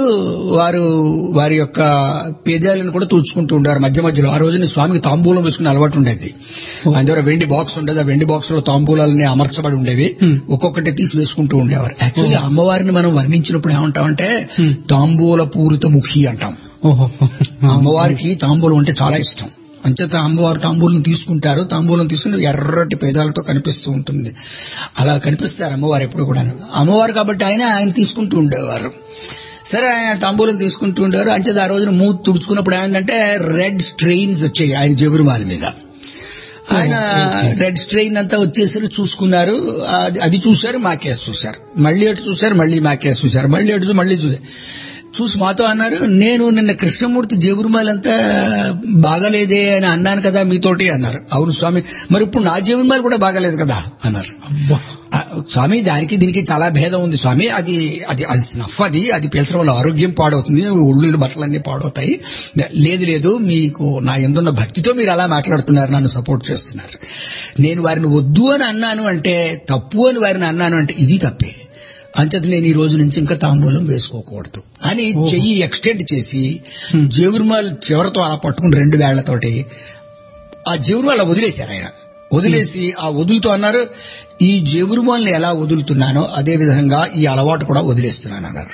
వారి యొక్క పేదాలను కూడా తుడుచుకుంటూ ఉండేవారు మధ్య మధ్యలో. ఆ రోజున స్వామికి తాంబూలం వేసుకునే అలవాటు ఉండేది. ఆయన దగ్గర వెండి బాక్స్ ఉండేది, ఆ వెండి బాక్స్ లో తాంబూలాలని అమర్చబడి ఉండేవి, ఒక్కొక్కటి తీసి వేసుకుంటూ ఉండేవారు. యాక్చువల్లీ అమ్మవారిని మనం వర్ణించినప్పుడు ఏమంటామంటే తాంబూల పూరిత ముఖి అంటాం. అమ్మవారికి తాంబూలం అంటే చాలా ఇష్టం. అంచేత అమ్మవారు తాంబూలం తీసుకుంటారు, తాంబూలం తీసుకుని ఎర్రటి పేదాలతో కనిపిస్తూ ఉంటుంది. అలా కనిపిస్తారు అమ్మవారు ఎప్పుడు కూడా. అమ్మవారు కాబట్టి ఆయన తీసుకుంటూ ఉండేవారు. సరే, ఆయన తాంబూలం తీసుకుంటూ ఉండేవారు. అంచేత ఆ రోజున మూతి తుడుచుకున్నప్పుడు ఏంటంటే రెడ్ స్ట్రెయిన్స్ వచ్చాయి ఆయన జేబురుమాల మీద. ఆయన రెడ్ స్ట్రెయిన్ అంతా వచ్చేసరికి చూసుకున్నారు, అది చూశారు, మా కేసు చూశారు, మళ్ళీ అటు చూశారు, మళ్ళీ మా కేసు చూశారు, మళ్ళీ అటు మళ్ళీ చూసి మాతో అన్నారు, నేను నిన్న కృష్ణమూర్తి జేబురుమాలంతా బాగాలేదే అని అన్నాను కదా మీతోటి అన్నారు. అవును స్వామి, మరి ఇప్పుడు నా జేబురుమాలు కూడా బాగాలేదు కదా అన్నారు. స్వామి దానికి దీనికి చాలా భేదం ఉంది స్వామి, అది అది అది స్నఫ్, అది పీల్చడం వల్ల ఆరోగ్యం పాడవుతుంది, ఒళ్ళు బట్టలన్నీ పాడవుతాయి. లేదు మీకు నా యందున్న భక్తితో మీరు అలా మాట్లాడుతున్నారు, నన్ను సపోర్ట్ చేస్తున్నారు. నేను వారిని వద్దు అని అన్నాను అంటే తప్పు అని వారిని అన్నాను అంటే ఇది తప్పే. అంచేత నేను ఈ రోజు నుంచి ఇంకా తాంబూలం వేసుకోకూడదు అని చెయ్యి ఎక్స్టెండ్ చేసి జేబురుమాలు చివరితో అలా పట్టుకుని 2 వేళ్లతోటి ఆ జేబురుమాల వదిలేశారు. ఆయన వదిలేసి ఆ వదులుతూ అన్నారు, ఈ జేబురుమాల్ని ఎలా వదులుతున్నానో అదే విధంగా ఈ అలవాటు కూడా వదిలేస్తున్నాను అన్నారు.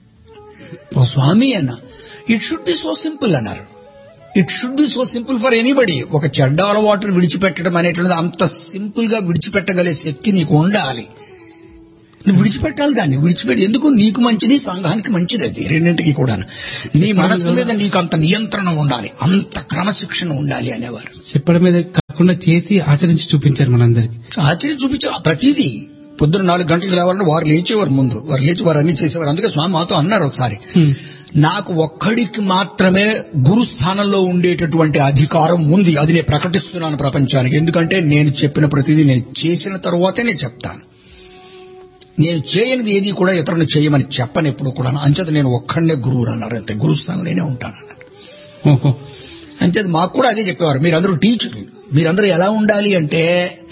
స్వామి అన్న it should be so simple అన్నారు. It should be so simple for anybody. ఒక చెడ్డ అలవాటును విడిచిపెట్టడం అనేటువంటిది అంత సింపుల్ గా విడిచిపెట్టగలే శక్తి నీకు ఉండాలి. నువ్వు విడిచిపెట్టాలి, దాన్ని విడిచిపెట్టి ఎందుకు, నీకు మంచిది, సంఘానికి మంచిది, అది రెండింటికి కూడా. నీ మనస్సు మీద నీకు అంత నియంత్రణ ఉండాలి, అంత క్రమశిక్షణ ఉండాలి అనేవారు. చెప్పడం మీద కాకుండా చేసి ఆచరించి చూపించారు మనందరికి. ఆచరించి చూపించారు ప్రతిదీ. పొద్దున్న 4 గంటలకు లేవాలని వారు లేచేవారు, ముందు వారు లేచి వారు అన్ని చేసేవారు. అందుకే స్వామి మాతో అన్నారు ఒకసారి, నాకు ఒక్కడికి మాత్రమే గురు స్థానంలో ఉండేటటువంటి అధికారం ఉంది, అది నేను ప్రకటిస్తున్నాను ప్రపంచానికి. ఎందుకంటే నేను చెప్పిన ప్రతిదీ నేను చేసిన తరువాతే నేను చెప్తాను. నేను చేయనిది ఏది కూడా ఇతరులను చేయమని చెప్పను ఎప్పుడు కూడా. అంచేత నేను ఒక్కడనే గురువు అన్నారు, అంతే, గురుస్థానంలోనే ఉంటానన్నారు. అంచేత మాకు కూడా అదే చెప్పేవారు, మీరందరూ టీచర్లు, మీరందరూ ఎలా ఉండాలి అంటే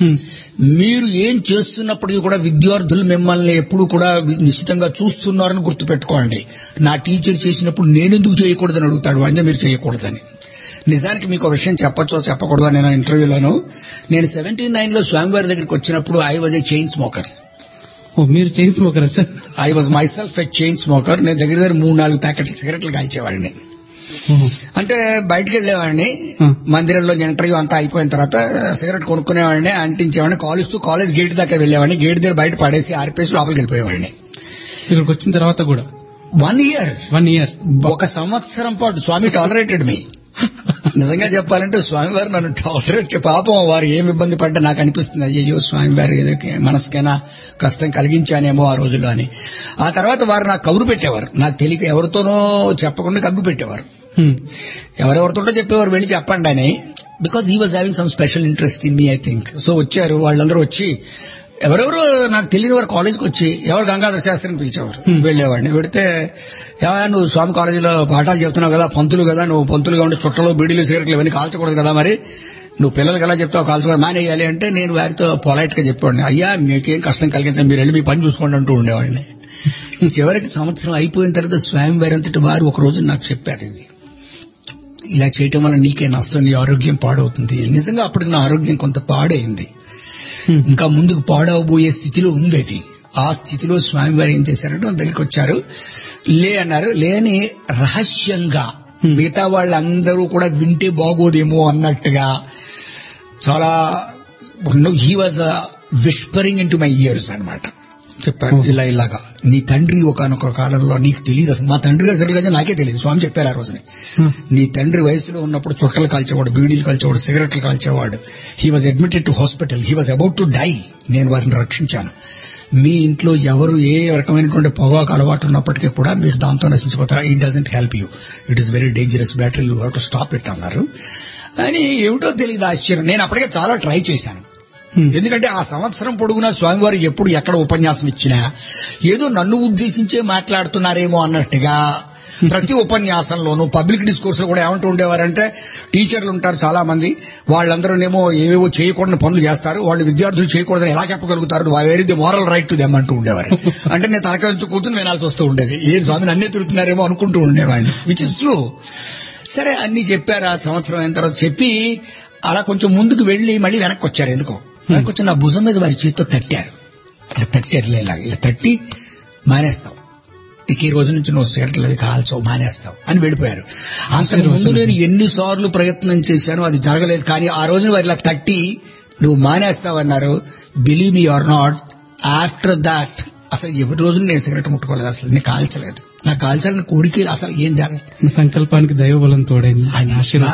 మీరు ఏం చేస్తున్నప్పటికీ కూడా విద్యార్థులు మిమ్మల్ని ఎప్పుడు కూడా నిశ్చితంగా చూస్తున్నారని గుర్తుపెట్టుకోండి. నా టీచర్ చేసినప్పుడు నేనెందుకు చేయకూడదని అడుగుతాడు, అంటే మీరు చేయకూడదని. నిజానికి మీకు ఒక విషయం చెప్పచ్చో చెప్పకూడదు. నేను ఇంటర్వ్యూలోను, నేను 79లో స్వామివారి దగ్గరికి వచ్చినప్పుడు I was a chain smoker. మీరు chain smoker sir? I was my self a chain smoker. నేను దగ్గర 3-4 ప్యాకెట్లు సిగరెట్లు కాల్చేవాడిని. అంటే బయటకు వెళ్లేవాడిని, మందిరంలో ఇంటర్వ్యూ అంతా అయిపోయిన తర్వాత సిగరెట్ కొనుక్కునేవాడిని, అంటించేవాడిని, కాలుస్తూ కాలేజ్ గేట్ దాకా వెళ్లేవాడిని, గేట్ దగ్గర బయట పడేసి ఆర్పేసి లోపలికి వెళ్ళిపోయేవాడిని. ఇక్కడికి వచ్చిన తర్వాత కూడా 1 year 1 సంవత్సరం పాటు స్వామి టాలరేటెడ్ మీ. నిజంగా చెప్పాలంటే స్వామివారు నన్ను టాలరేట్, పాపం వారు ఏమి ఇబ్బంది పడ్డా నాకు అనిపిస్తుంది, అయ్యో స్వామివారు ఏదో మనసుకైనా కష్టం కలిగించానేమో ఆ రోజుల్లో అని. ఆ తర్వాత వారు నాకు కబురు పెట్టేవారు, నాకు తెలియక ఎవరితోనో చెప్పకుండా కబురు పెట్టేవారు. ఎవరెవరితోటో చెప్పేవారు, వెళ్ళి చెప్పండి అని. Because he was having some special interest in me I think. So వచ్చారు వాళ్ళందరూ, వచ్చి ఎవరెవరో నాకు తెలియని వారు కాలేజ్కి వచ్చి ఎవరు గంగాధర శాస్త్రిని పిలిచేవారు. వెళ్లేవాడిని. వెళితే నువ్వు స్వామి కాలేజీలో పాఠాలు చెప్తున్నావు కదా, పంతులు కదా, నువ్వు పంతులుగా ఉంటే చుట్టలు బీడీలు సిగరెట్లు ఇవన్నీ కాల్చకూడదు కదా, మరి నువ్వు పిల్లలకి ఎలా చెప్తావు కాల్చకూడదు, మానేయాలి అంటే నేను వారితో పొలైట్ గా చెప్పేవాడిని, అయ్యా మీకేం కష్టం కలిగించండి, మీరు వెళ్ళి మీ పని చూసుకోండి అంటూ ఉండేవాడిని. చివరికి సంవత్సరం అయిపోయిన తర్వాత స్వామి వారి అంతటి వారు ఒక రోజు నాకు చెప్పారు, ఇది ఇలా చేయటం వల్ల నీకే నష్టం, నీ ఆరోగ్యం పాడవుతుంది. నిజంగా అప్పుడు నా ఆరోగ్యం కొంత పాడైంది, ఇంకా ముందుకు పాడవబోయే స్థితిలో ఉంది అది. ఆ స్థితిలో స్వామివారు ఏం చేశారంటే నా దగ్గరికి వచ్చారు, లే అన్నారు. లేని రహస్యంగా మిగతా వాళ్ళందరూ కూడా వింటే బాగోదేమో అన్నట్టుగా చాలా he was whispering in to my years అనమాట. చెప్పారు ఇలాగా, నీ తండ్రి ఒకనొక కాలంలో నీకు తెలియదు, అసలు మా తండ్రి గారు సరిగ్గా నాకే తెలియదు, స్వామి చెప్పారు ఆ రోజుని. నీ తండ్రి వయసులో ఉన్నప్పుడు చుట్టలు కాల్చేవాడు, బీడీలు కాల్చేవాడు, సిగరెట్లు కాల్చేవాడు. He was admitted to hospital, he was about to die. నేను వారిని రక్షించాను. మీ ఇంట్లో ఎవరు ఏ రకమైనటువంటి పొగాకు అలవాటు ఉన్నప్పటికీ కూడా మీరు దాంతో నశించిపోతారు. It doesn't help you, it is very dangerous, better you have to stop it అన్నారు. అని ఏమిటో తెలియదు ఆశ్చర్యం. నేను అప్పటికే చాలా ట్రై చేశాను, ఎందుకంటే ఆ సంవత్సరం పొడుగునా స్వామివారు ఎప్పుడు ఎక్కడ ఉపన్యాసం ఇచ్చినా ఏదో నన్ను ఉద్దేశించే మాట్లాడుతున్నారేమో అన్నట్టుగా ప్రతి ఉపన్యాసంలోనూ పబ్లిక్ డిస్కోర్స్ లో కూడా ఏమంటూ ఉండేవారంటే, టీచర్లు ఉంటారు చాలా మంది, వాళ్ళందరూనేమో ఏవేవో చేయకూడని పనులు చేస్తారు, వాళ్ళు విద్యార్థులు చేయకూడదని ఎలా చెప్పగలుగుతారు, where is the moral right to them అంటూ ఉండేవారు. అంటే నేను తలకాయ నుంచి కూర్చుని వినాల్సి వస్తూ ఉండేది, ఏ స్వామి నన్నే తిరుగుతున్నారేమో అనుకుంటూ ఉండేవాడిని, విచ్ ఇస్ ట్రూ. సరే అన్ని చెప్పారు. ఆ సంవత్సరం అయిన తర్వాత చెప్పి అలా కొంచెం ముందుకు వెళ్లి మళ్ళీ వెనక్కి వచ్చారు. ఎందుకో వెనక్కి వచ్చి నా భుజం మీద వారి చేతితో తట్టారు. ఇలా తట్టారు, ఇలా తట్టి మానేస్తావు, ఇక ఈ రోజు నుంచి నువ్వు సిగరెట్లు అవి కాల్చవు, మానేస్తావు అని వెళ్ళిపోయారు. అంతకు ముందు నేను ఎన్నిసార్లు ప్రయత్నం చేశాను, అది జరగలేదు. కానీ ఆ రోజున వారు ఇలా తట్టి నువ్వు మానేస్తావన్నారు. Believe me are not, after that అసలు ఎవరి రోజున నేను సిగరెట్ ముట్టుకోలేదు, అసలు నేను కాల్చలేదు. నాకు కాల్చాలని కోరిక అసలు ఏం జరగలేదు. సంకల్పానికి దైవబలం తోడైంది, ఆయన ఆశీర్వచనం.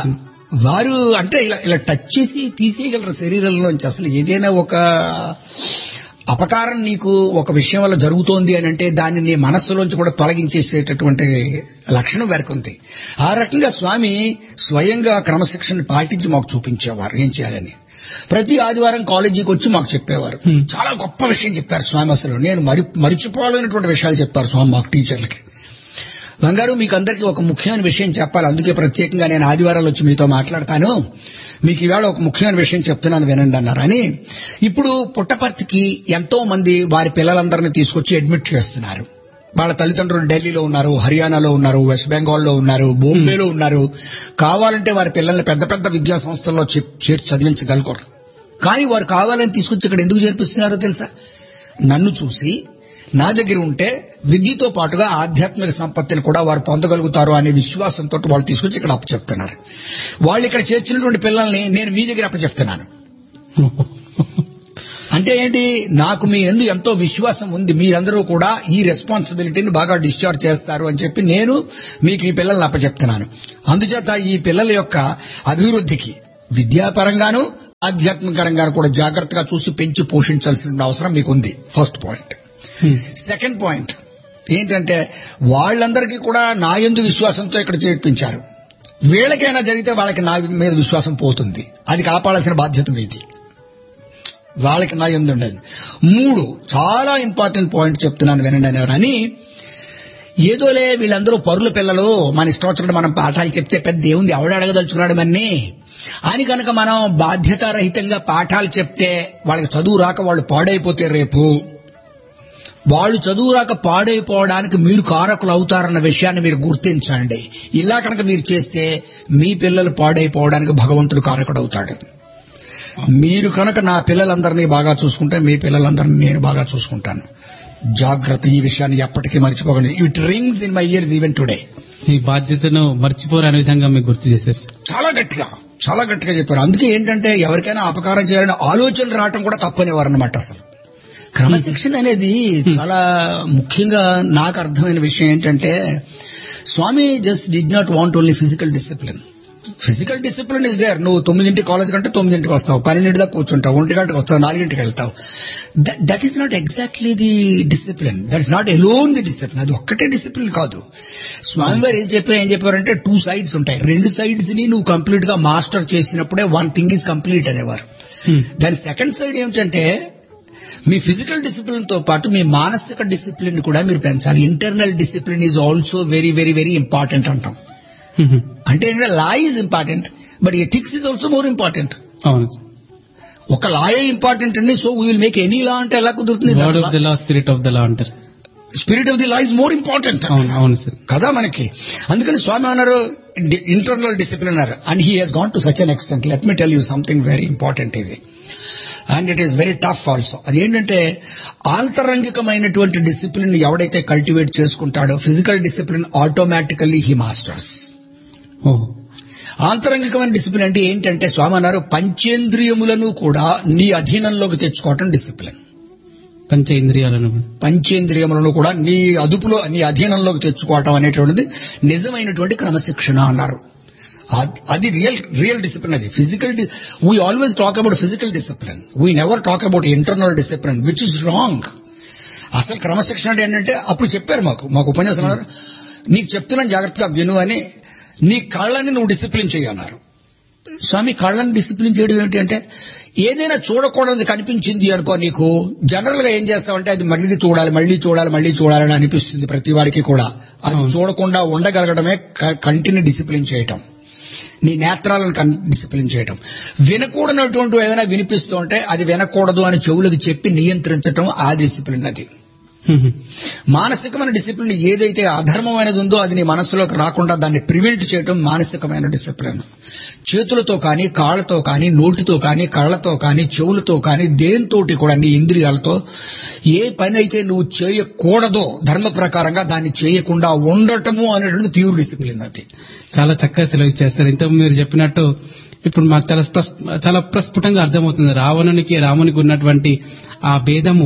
వారు అంటే ఇలా టచ్ చేసి తీసేయగలరు శరీరంలోంచి. అసలు ఏదైనా ఒక అపకారం నీకు ఒక విషయం వల్ల జరుగుతోంది అని అంటే దాన్ని నీ మనస్సులోంచి కూడా తొలగించేసేటటువంటి లక్షణం వారికి ఉంది. ఆ రకంగా స్వామి స్వయంగా క్రమశిక్షణ పాటించి మాకు చూపించేవారు ఏం చేయాలని. ప్రతి ఆదివారం కాలేజీకి వచ్చి మాకు చెప్పేవారు. చాలా గొప్ప విషయం చెప్పారు స్వామి. అసలు నేను మరిచిపోలేనటువంటి విషయాలు చెప్పారు స్వామి మాకు టీచర్లకి. బంగారు, మీకు అందరికీ ఒక ముఖ్యమైన విషయం చెప్పాలి, అందుకే ప్రత్యేకంగా నేను ఆదివారాలు వచ్చి మీతో మాట్లాడతాను. మీకు ఈవేళ ఒక ముఖ్యమైన విషయం చెప్తున్నాను వినండి అన్నారు. అని ఇప్పుడు పుట్టపర్తికి ఎంతో మంది వారి పిల్లలందరినీ తీసుకొచ్చి అడ్మిట్ చేస్తున్నారు. వాళ్ళ తల్లిదండ్రులు ఢిల్లీలో ఉన్నారు, హర్యానాలో ఉన్నారు, వెస్ట్ బెంగాల్లో ఉన్నారు, బాంబేలో ఉన్నారు. కావాలంటే వారి పిల్లల్ని పెద్ద పెద్ద విద్యా సంస్థల్లో చేర్చి చదివించగలరు. కానీ వారు కావాలని తీసుకొచ్చి ఇక్కడ ఎందుకు చేర్పిస్తున్నారో తెలుసా? నన్ను చూసి నా దగ్గర ఉంటే విద్యతో పాటుగా ఆధ్యాత్మిక సంపత్తిని కూడా వారు పొందగలుగుతారు అనే విశ్వాసంతో వాళ్ళు తీసుకొచ్చి ఇక్కడ అప్పచెప్తున్నారు. వాళ్ళు ఇక్కడ చేర్చినటువంటి పిల్లల్ని నేను మీ దగ్గర అప్పచెప్తున్నాను. అంటే ఏంటి? నాకు మీ యందు ఎంతో విశ్వాసం ఉంది, మీరందరూ కూడా ఈ రెస్పాన్సిబిలిటీని బాగా డిశ్చార్జ్ చేస్తారు అని చెప్పి నేను మీకు ఈ పిల్లల్ని అప్పచెప్తున్నాను. అందుచేత ఈ పిల్లల యొక్క అభివృద్ధికి విద్యాపరంగాను ఆధ్యాత్మికరంగాను కూడా జాగ్రత్తగా చూసి పెంచి పోషించాల్సిన అవసరం మీకుంది. First point. సెకండ్ పాయింట్ ఏంటంటే వాళ్ళందరికీ కూడా నా యందు విశ్వాసంతో ఇక్కడ చేర్పించారు. వీళ్ళకైనా జరిగితే వాళ్ళకి నా మీద విశ్వాసం పోతుంది, అది కాపాడాల్సిన బాధ్యత మీది. వాళ్ళకి నా యందు ఉండదు. 3 చాలా ఇంపార్టెంట్ పాయింట్ చెప్తున్నాను వినండి అనేవారని. ఏదోలే వీళ్ళందరూ పరుల పిల్లలు, మన ఇష్టం వచ్చినట్టు మనం పాఠాలు చెప్తే పెద్ద ఏముంది, ఎవడ అడగదలుచుకున్నాడు మన్ని అని కనుక మనం బాధ్యతారహితంగా పాఠాలు చెప్తే వాళ్ళకి చదువు రాక వాళ్ళు పాడైపోతే రేపు వాళ్ళు చదువు రాక పాడైపోవడానికి మీరు కారకులు అవుతారన్న విషయాన్ని మీరు గుర్తించండి. ఇలా కనుక మీరు చేస్తే మీ పిల్లలు పాడైపోవడానికి భగవంతుడు కారకుడు అవుతాడు. మీరు కనుక నా పిల్లలందరినీ బాగా చూసుకుంటే మీ పిల్లలందరినీ నేను బాగా చూసుకుంటాను. జాగ్రత్త, ఈ విషయాన్ని ఎప్పటికీ మర్చిపోకండి. It rings in my years even today. ఈ బాధ్యతను మర్చిపోరు అనే విధంగా మీకు గుర్తు చేశారు. చాలా గట్టిగా చెప్పారు. అందుకే ఏంటంటే ఎవరికైనా అపకారం చేయాలని ఆలోచనలు రావటం కూడా తప్పనేవారు అన్నమాట. అసలు క్రమశిక్షణ అనేది చాలా ముఖ్యంగా నాకు అర్థమైన విషయం ఏంటంటే స్వామి just did not want only physical discipline. Physical discipline is there. నువ్వు 9 కాలేజ్ కంటే 9 వస్తావు, 12 దాకా కూర్చుంటావు, 1 గంటకు వస్తావు, 4 వెళ్తావు. That is not exactly the discipline. That is not alone the discipline. అది ఒక్కటే డిసిప్లిన్ కాదు. స్వామి గారు ఏం చెప్పారంటే 2 sides ఉంటాయి. 2 sides ని నువ్వు కంప్లీట్ గా మాస్టర్ చేసినప్పుడే 1 thing ఈజ్ కంప్లీట్ అనేవారు. దాని సెకండ్ సైడ్ ఏమిటంటే మీ ఫిజికల్ డిసిప్లిన్ తో పాటు మీ మానసిక డిసిప్లిన్ కూడా మీరు పెంచాలి. Internal discipline is also very very very important అంటాం. అంటే law is important, but ethics is also more important. ఒక లాయే ఇంపార్టెంట్ అండి. So we will make any law అంటే ఎలా కుదురుతుంది? స్పిరిట్ ఆఫ్ ద లా అంటారు. Spirit of the law is more important కదా మనకి. అందుకని స్వామి అన్నారు ఇంటర్నల్ డిసిప్లిన్ అన్నారు. And he Hess gone to such an extent. Let me tell you something very important. ఇది and it is very tough also. అదేంటంటే ఆంతరంగికమైనటువంటి discipline ఎవడైతే cultivate చేసుకుంటాడో physical discipline automatically he masters. ఆంతరంగికమైన discipline అంటే ఏంటంటే స్వామి అన్నారు పంచేంద్రియములను కూడా నీ అధీనంలోకి తెచ్చుకోవటం డిసిప్లిన్. పంచేంద్రియములను కూడా నీ అదుపులో నీ అధీనంలోకి తెచ్చుకోవటం అనేటువంటిది నిజమైనటువంటి క్రమశిక్షణ అన్నారు. అది రియల్ డిసిప్లిన్. అది physical. We always talk about physical discipline, we never talk about internal discipline, which is wrong. అసలు క్రమశిక్షణ అంటే ఏంటంటే అప్పుడు చెప్పారు మాకు ఉపన్యాసం అన్నారు, నీకు చెప్తున్నాను జాగ్రత్తగా విను అని, నీ కళ్ళని నువ్వు డిసిప్లిన్ చేయన్నారు. స్వామి కళ్ళని డిసిప్లిన్ చేయడం ఏంటి అంటే ఏదైనా చూడకూడదు కనిపించింది అనుకో, నీకు జనరల్ గా ఏం చేస్తావంటే అది మళ్ళీ చూడాలని అనిపిస్తుంది ప్రతి వాడికి కూడా. అది చూడకుండా ఉండగలగడమే కంటిని డిసిప్లిన్ చేయటం, నీ నేత్రాలను డిసిప్లిన్ చేయటం. వినకూడనటువంటి ఏదైనా వినిపిస్తూ ఉంటే అది వినకూడదు అని చెవులకు చెప్పి నియంత్రించటం ఆ డిసిప్లిన్. అది మానసికమైన డిసిప్లిన్. ఏదైతే అధర్మమైనది ఉందో అది నీ మనస్సులోకి రాకుండా దాన్ని ప్రివెంట్ చేయటం మానసికమైన డిసిప్లిన్. చేతులతో కానీ, కాళ్లతో కానీ, నోటితో కానీ, కళ్లతో కానీ, చెవులతో కానీ, దేంతోటి కూడా నీ ఇంద్రియాలతో ఏ పని అయితే నువ్వు చేయకూడదో ధర్మ ప్రకారంగా దాన్ని చేయకుండా ఉండటము అనేటువంటి ప్యూర్ డిసిప్లిన్. అది చాలా చక్కగా సెలవు చేస్తారు. ఇంత మీరు చెప్పినట్టు ఇప్పుడు మాకు చాలా ప్రస్ఫుటంగా అర్థమవుతుంది రామునికి ఉన్నటువంటి ఆ భేదము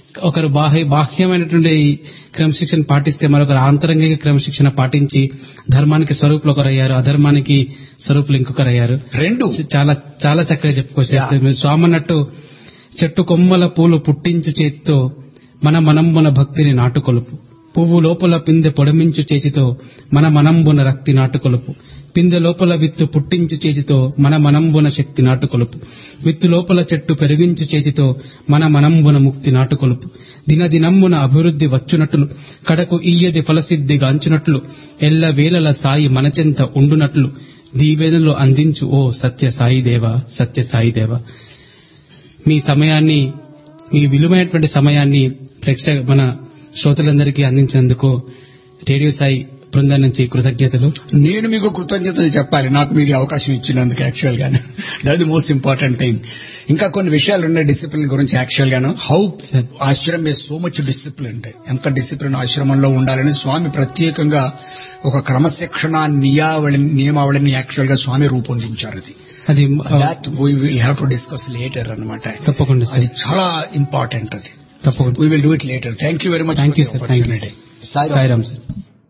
ఒకరు బాహ్యమైనటువంటి క్రమశిక్షణ పాటిస్తే మరొకరు ఆంతరంగిక క్రమశిక్షణ పాటించి ధర్మానికి స్వరూపులు ఒకరయ్యారు, అధర్మానికి స్వరూపులు ఇంకొకరయ్యారు. రెండు చాలా చాలా చక్కగా చెప్పుకోవచ్చు. మీరు స్వామి అన్నట్టు చెట్టు కొమ్మల పూలు పుట్టించు చేతితో మన మనంబున భక్తిని నాటుకొలుపు, పువ్వు లోపల పిందె పొడమించు చేతితో మన మనంబున రక్తి నాటుకొలుపు, పిందె లోపల విత్తు పుట్టించు చేతితో మన మనంబున శక్తి నాటుకొలుపు, విత్తు లోపల చెట్టు పెరిగించు చేతితో మన మనంబున ముక్తి నాటుకొలుపు, దినదినంబున అభివృద్ధి వచ్చునట్లు కడకు ఇయ్యది ఫలసిద్ధి గాంచునట్లు ఎల్ల వేళల సాయి మనచెంత ఉండునట్లు దీవెనలు అందించు ఓ సత్య సాయిదేవ, సత్య సాయిదేవ. మీ సమయాన్ని, మీ విలువైనటువంటి సమయాన్ని మన శ్రోతలందరికీ అందించినందుకు రేడియో సాయి బృందం నుంచి కృతజ్ఞతలు. నేను మీకు కృతజ్ఞతలు చెప్పాలి, నాకు మీరు అవకాశం ఇచ్చినందుకు. యాక్చువల్ గాను that the most important thing. ఇంకా కొన్ని విషయాలు ఉన్నాయి డిసిప్లిన్ గురించి. యాక్చువల్ గాను హౌ ఆశ్రమం ఇస్ సో మచ్ డిసిప్లిన్, ఎంత డిసిప్లిన్ ఆశ్రమంలో ఉండాలని స్వామి ప్రత్యేకంగా ఒక క్రమశిక్షణ నియమావళిని యాక్చువల్ గా స్వామి రూపొందించారు. అది we will have to discuss later అన్నమాట. తప్పకుండా, అది చాలా ఇంపార్టెంట్. అది తప్పకుండా we will do it later. Thank you very much. Thank you sir. Thank you. Sairam sir.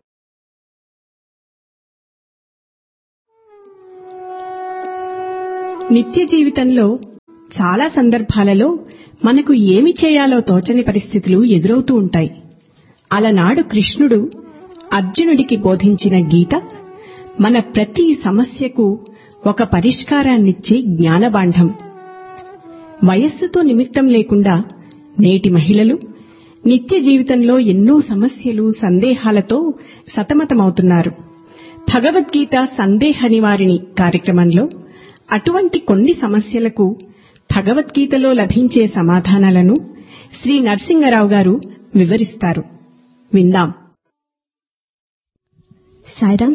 నిత్య జీవితంలో చాలా సందర్భాలలో మనకు ఏమి చేయాలో తోచని పరిస్థితులు ఎదురవుతూ ఉంటాయి. అలనాడు కృష్ణుడు అర్జునుడికి బోధించిన గీత మన ప్రతి సమస్యకు ఒక పరిష్కారాన్నిచ్చే జ్ఞానబాంఢం. వయస్సుతో నిమిత్తం లేకుండా నేటి మహిళలు నిత్య జీవితంలో ఎన్నో సమస్యలు, సందేహాలతో సతమతమవుతున్నారు. భగవద్గీత సందేహ నివారిణి కార్యక్రమంలో అటువంటి కొన్ని సమస్యలకు భగవద్గీతలో లభించే సమాధానాలను శ్రీ నరసింగరావు గారు వివరిస్తారు. విందాం. సాయిరామ్,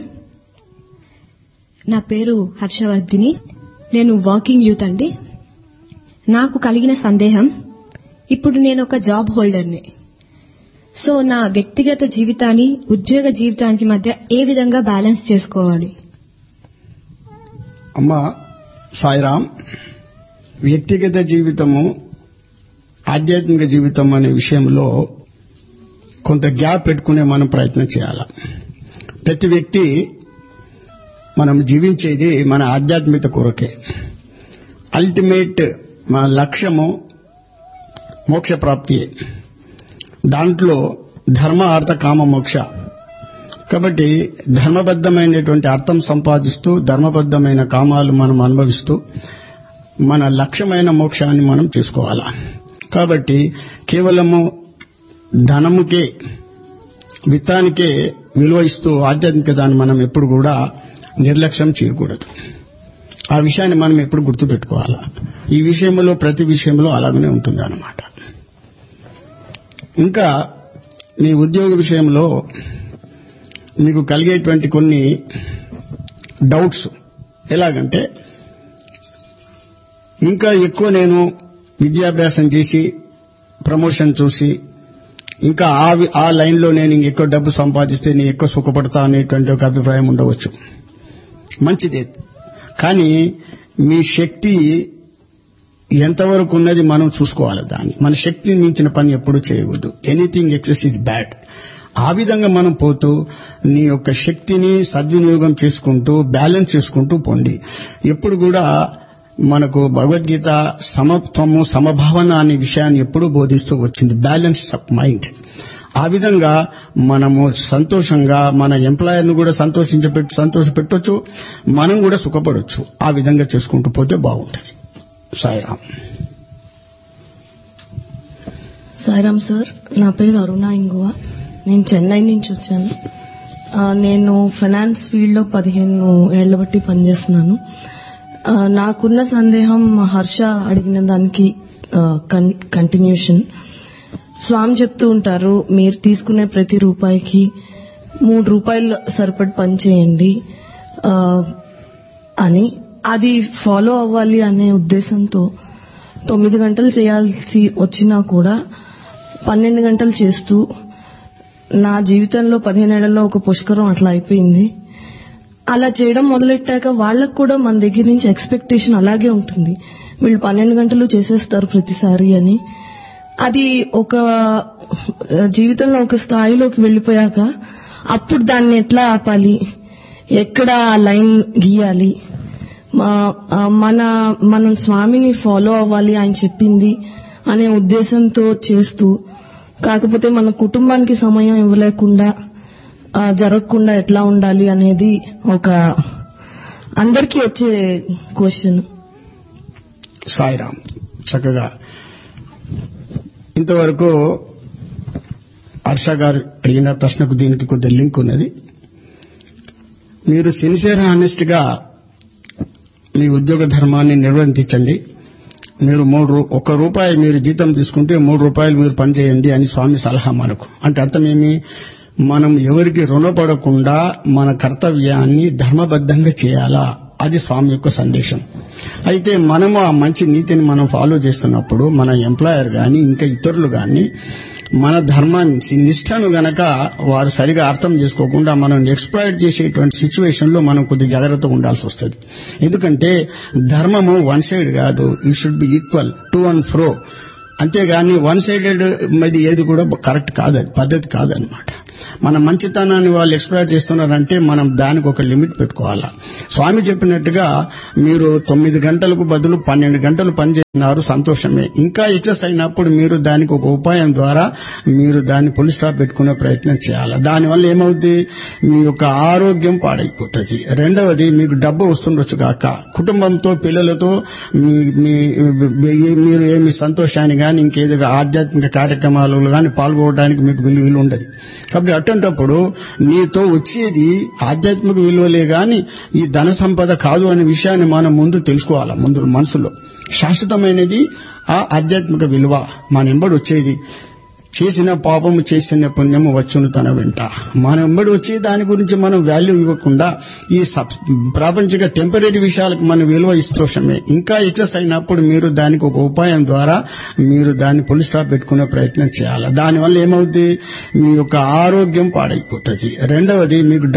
నా పేరు హర్షవర్ధిని. నేను వాకింగ్ యూత్ అండి. నాకు కలిగిన సందేహం, ఇప్పుడు నేను ఒక జాబ్ హోల్డర్ని. సో నా వ్యక్తిగత జీవితాన్ని ఉద్యోగ జీవితానికి మధ్య ఏ విధంగా బ్యాలెన్స్ చేసుకోవాలి? అమ్మా సాయిరామ్, వ్యక్తిగత జీవితము ఆధ్యాత్మిక జీవితం అనే విషయంలో కొంత గ్యాప్ పెట్టుకునే మనం ప్రయత్నం చేయాలి. ప్రతి వ్యక్తి మనం జీవించేది మన ఆధ్యాత్మికత కొరకే. అల్టిమేట్ మన లక్ష్యము మోక్ష ప్రాప్తి. దాంట్లో ధర్మ అర్థ కామ మోక్ష. కాబట్టి ధర్మబద్ధమైనటువంటి అర్థం సంపాదిస్తూ ధర్మబద్ధమైన కామాలు మనం అనుభవిస్తూ మన లక్ష్యమైన మోక్షాన్ని మనం చేసుకోవాలా. కాబట్టి కేవలము ధనముకే, విత్తానికే విలువ ఇస్తూ ఆధ్యాత్మికతను మనం ఎప్పుడు కూడా నిర్లక్ష్యం చేయకూడదు. ఆ విషయాన్ని మనం ఎప్పుడు గుర్తుపెట్టుకోవాలా. ఈ విషయంలో ప్రతి విషయంలో అలాగనే ఉంటుంది అన్నమాట. ఇంకా మీ ఉద్యోగ విషయంలో మీకు కలిగేటువంటి కొన్ని డౌట్స్ ఎలాగంటే, ఇంకా ఎక్కువ నేను విద్యాభ్యాసం చేసి ప్రమోషన్ చూసి ఇంకా ఆ లైన్లో నేను ఇంకెక్కువ డబ్బు సంపాదిస్తే నేను ఎక్కువ సుఖపడతా అనేటువంటి ఒక అభిప్రాయం ఉండవచ్చు. మంచిదే, కానీ మీ శక్తి ఎంతవరకు ఉన్నది మనం చూసుకోవాలి. దాన్ని మన శక్తిని మించిన పని ఎప్పుడూ చేయకూడదు. Anything excess is bad. ఆ విధంగా మనం పోతూ నీ యొక్క శక్తిని సద్వినియోగం చేసుకుంటూ బ్యాలెన్స్ చేసుకుంటూ పోండి. ఎప్పుడు కూడా మనకు భగవద్గీత సమత్వము సమభావన అనే విషయాన్ని ఎప్పుడూ బోధిస్తూ వచ్చింది. Balance of mind. ఆ విధంగా మనము సంతోషంగా మన ఎంప్లాయర్ను కూడా సంతోషపెట్టొచ్చు, మనం కూడా సుఖపడొచ్చు. ఆ విధంగా చేసుకుంటూ పోతే బాగుంటుంది. సాయిరామ్. సాయిరామ్ సార్, నా పేరు అరుణ ఇంగువ. నేను చెన్నై నుంచి వచ్చాను. నేను ఫైనాన్స్ ఫీల్డ్ లో 15 ఏళ్ల బట్టి పనిచేస్తున్నాను. నాకున్న సందేహం హర్ష అడిగిన దానికి కంటిన్యూషన్. స్వామి చెప్తూ ఉంటారు, మీరు తీసుకునే ప్రతి రూపాయికి 3 రూపాయలు సరిపడి పని చేయండి అని. అది ఫాలో అవ్వాలి అనే ఉద్దేశంతో 9 గంటలు చేయాల్సి వచ్చినా కూడా 12 గంటలు చేస్తూ నా జీవితంలో 15 ఏళ్లలో ఒక పుష్కరం అట్లా అయిపోయింది. అలా చేయడం మొదలెట్టాక వాళ్ళకు కూడా మన దగ్గర నుంచి ఎక్స్పెక్టేషన్ అలాగే ఉంటుంది. వీళ్ళు 12 గంటలు చేసేస్తారు ప్రతిసారి అని. అది ఒక జీవితంలో ఒక స్థాయిలోకి వెళ్ళిపోయాక అప్పుడు దాన్ని ఎట్లా ఆపాలి, ఎక్కడ ఆ లైన్ గీయాలి, మనం స్వామిని ఫాలో అవ్వాలి ఆయన చెప్పింది అనే ఉద్దేశంతో చేస్తూ, కాకపోతే మన కుటుంబానికి సమయం ఇవ్వలేకుండా జరగకుండా ఎట్లా ఉండాలి అనేది ఒక అందరికీ వచ్చే క్వశ్చన్. సాయిరామ్. చక్కగా ఇంతవరకు హర్ష గారు అడిగిన ప్రశ్నకు దీనికి కొద్ది లింక్ ఉన్నది. మీరు సిన్సియర్ హానెస్ట్ గా మీ ఉద్యోగ ధర్మాన్ని నిర్వర్తించండి. మీరు ₹1 మీరు జీతం తీసుకుంటే ₹3 మీరు పనిచేయండి అని స్వామి సలహా మనకు. అంటే అర్థమేమి, మనం ఎవరికి రుణపడకుండా మన కర్తవ్యాన్ని ధర్మబద్ధంగా చేయాలా, అది స్వామి యొక్క సందేశం. అయితే మనము ఆ మంచి నీతిని మనం ఫాలో చేస్తున్నప్పుడు మన ఎంప్లాయర్ గాని ఇంకా ఇతరులు గాని మన ధర్మాన్ని నిష్ఠను గనక వారు సరిగా అర్థం చేసుకోకుండా మనం ఎక్స్‌ప్లాయిట్ చేసేటువంటి సిచ్యువేషన్ లో మనం కొద్ది జాగ్రత్తగా ఉండాల్సి వస్తుంది. ఎందుకంటే ధర్మము వన్ సైడ్ కాదు, it should be equal to and fro. అంతేగాని వన్ సైడెడ్ ఇది ఏది కూడా కరెక్ట్ కాదు, అది పద్ధతి కాదనమాట. మన మంచితనాన్ని వాళ్ళు ఎక్స్‌ప్లాయిట్ చేస్తున్నారంటే మనం దానికి ఒక లిమిట్ పెట్టుకోవాలా. స్వామి చెప్పినట్టుగా మీరు 9 గంటలకు బదులు 12 గంటలు పనిచేస్తున్నారు, సంతోషమే. ఇంకా ఎక్సెస్ అయినప్పుడు మీరు దానికి ఒక ఉపాయం ద్వారా మీరు దాన్ని ఫుల్ స్టాప్ పెట్టుకునే ప్రయత్నం చేయాలి. దానివల్ల ఏమవుతుంది, మీ యొక్క ఆరోగ్యం పాడైపోతుంది. రెండవది, మీకు డబ్బు వస్తుండొచ్చు కాక కుటుంబంతో పిల్లలతో మీరు ఏమి సంతోషాన్ని కానీ ఇంకేదో ఆధ్యాత్మిక కార్యక్రమాలు కానీ పాల్గొనడానికి మీకు విలువ ఉండదు. కాబట్టి అటువంటప్పుడు నీతో వచ్చేది ఆధ్యాత్మిక విలువలే గాని ఈ ధన సంపద కాదు అనే విషయాన్ని మనం ముందు తెలుసుకోవాలి. ముందు మనసులో శాశ్వతమైనది ఆ ఆధ్యాత్మిక విలువ. మన ఎంబడి వచ్చేది చేసిన పాపము చేసిన పుణ్యము వచ్చును తన వెంట. మన ఎంబడి వచ్చే దాని గురించి మనం వాల్యూ ఇవ్వకుండా ఈ ప్రాపంచిక టెంపరీ విషయాలకు మనం విలువ ఇస్తోషమే. ఇంకా ఎక్సెస్ అయినప్పుడు మీరు దానికి ఒక ఉపాయం ద్వారా మీరు దాన్ని ఫుల్ స్టాప్ పెట్టుకునే ప్రయత్నం చేయాలి. దానివల్ల ఏమవుతుంది, మీ యొక్క ఆరోగ్యం పాడైపోతుంది. రెండవది, మీకు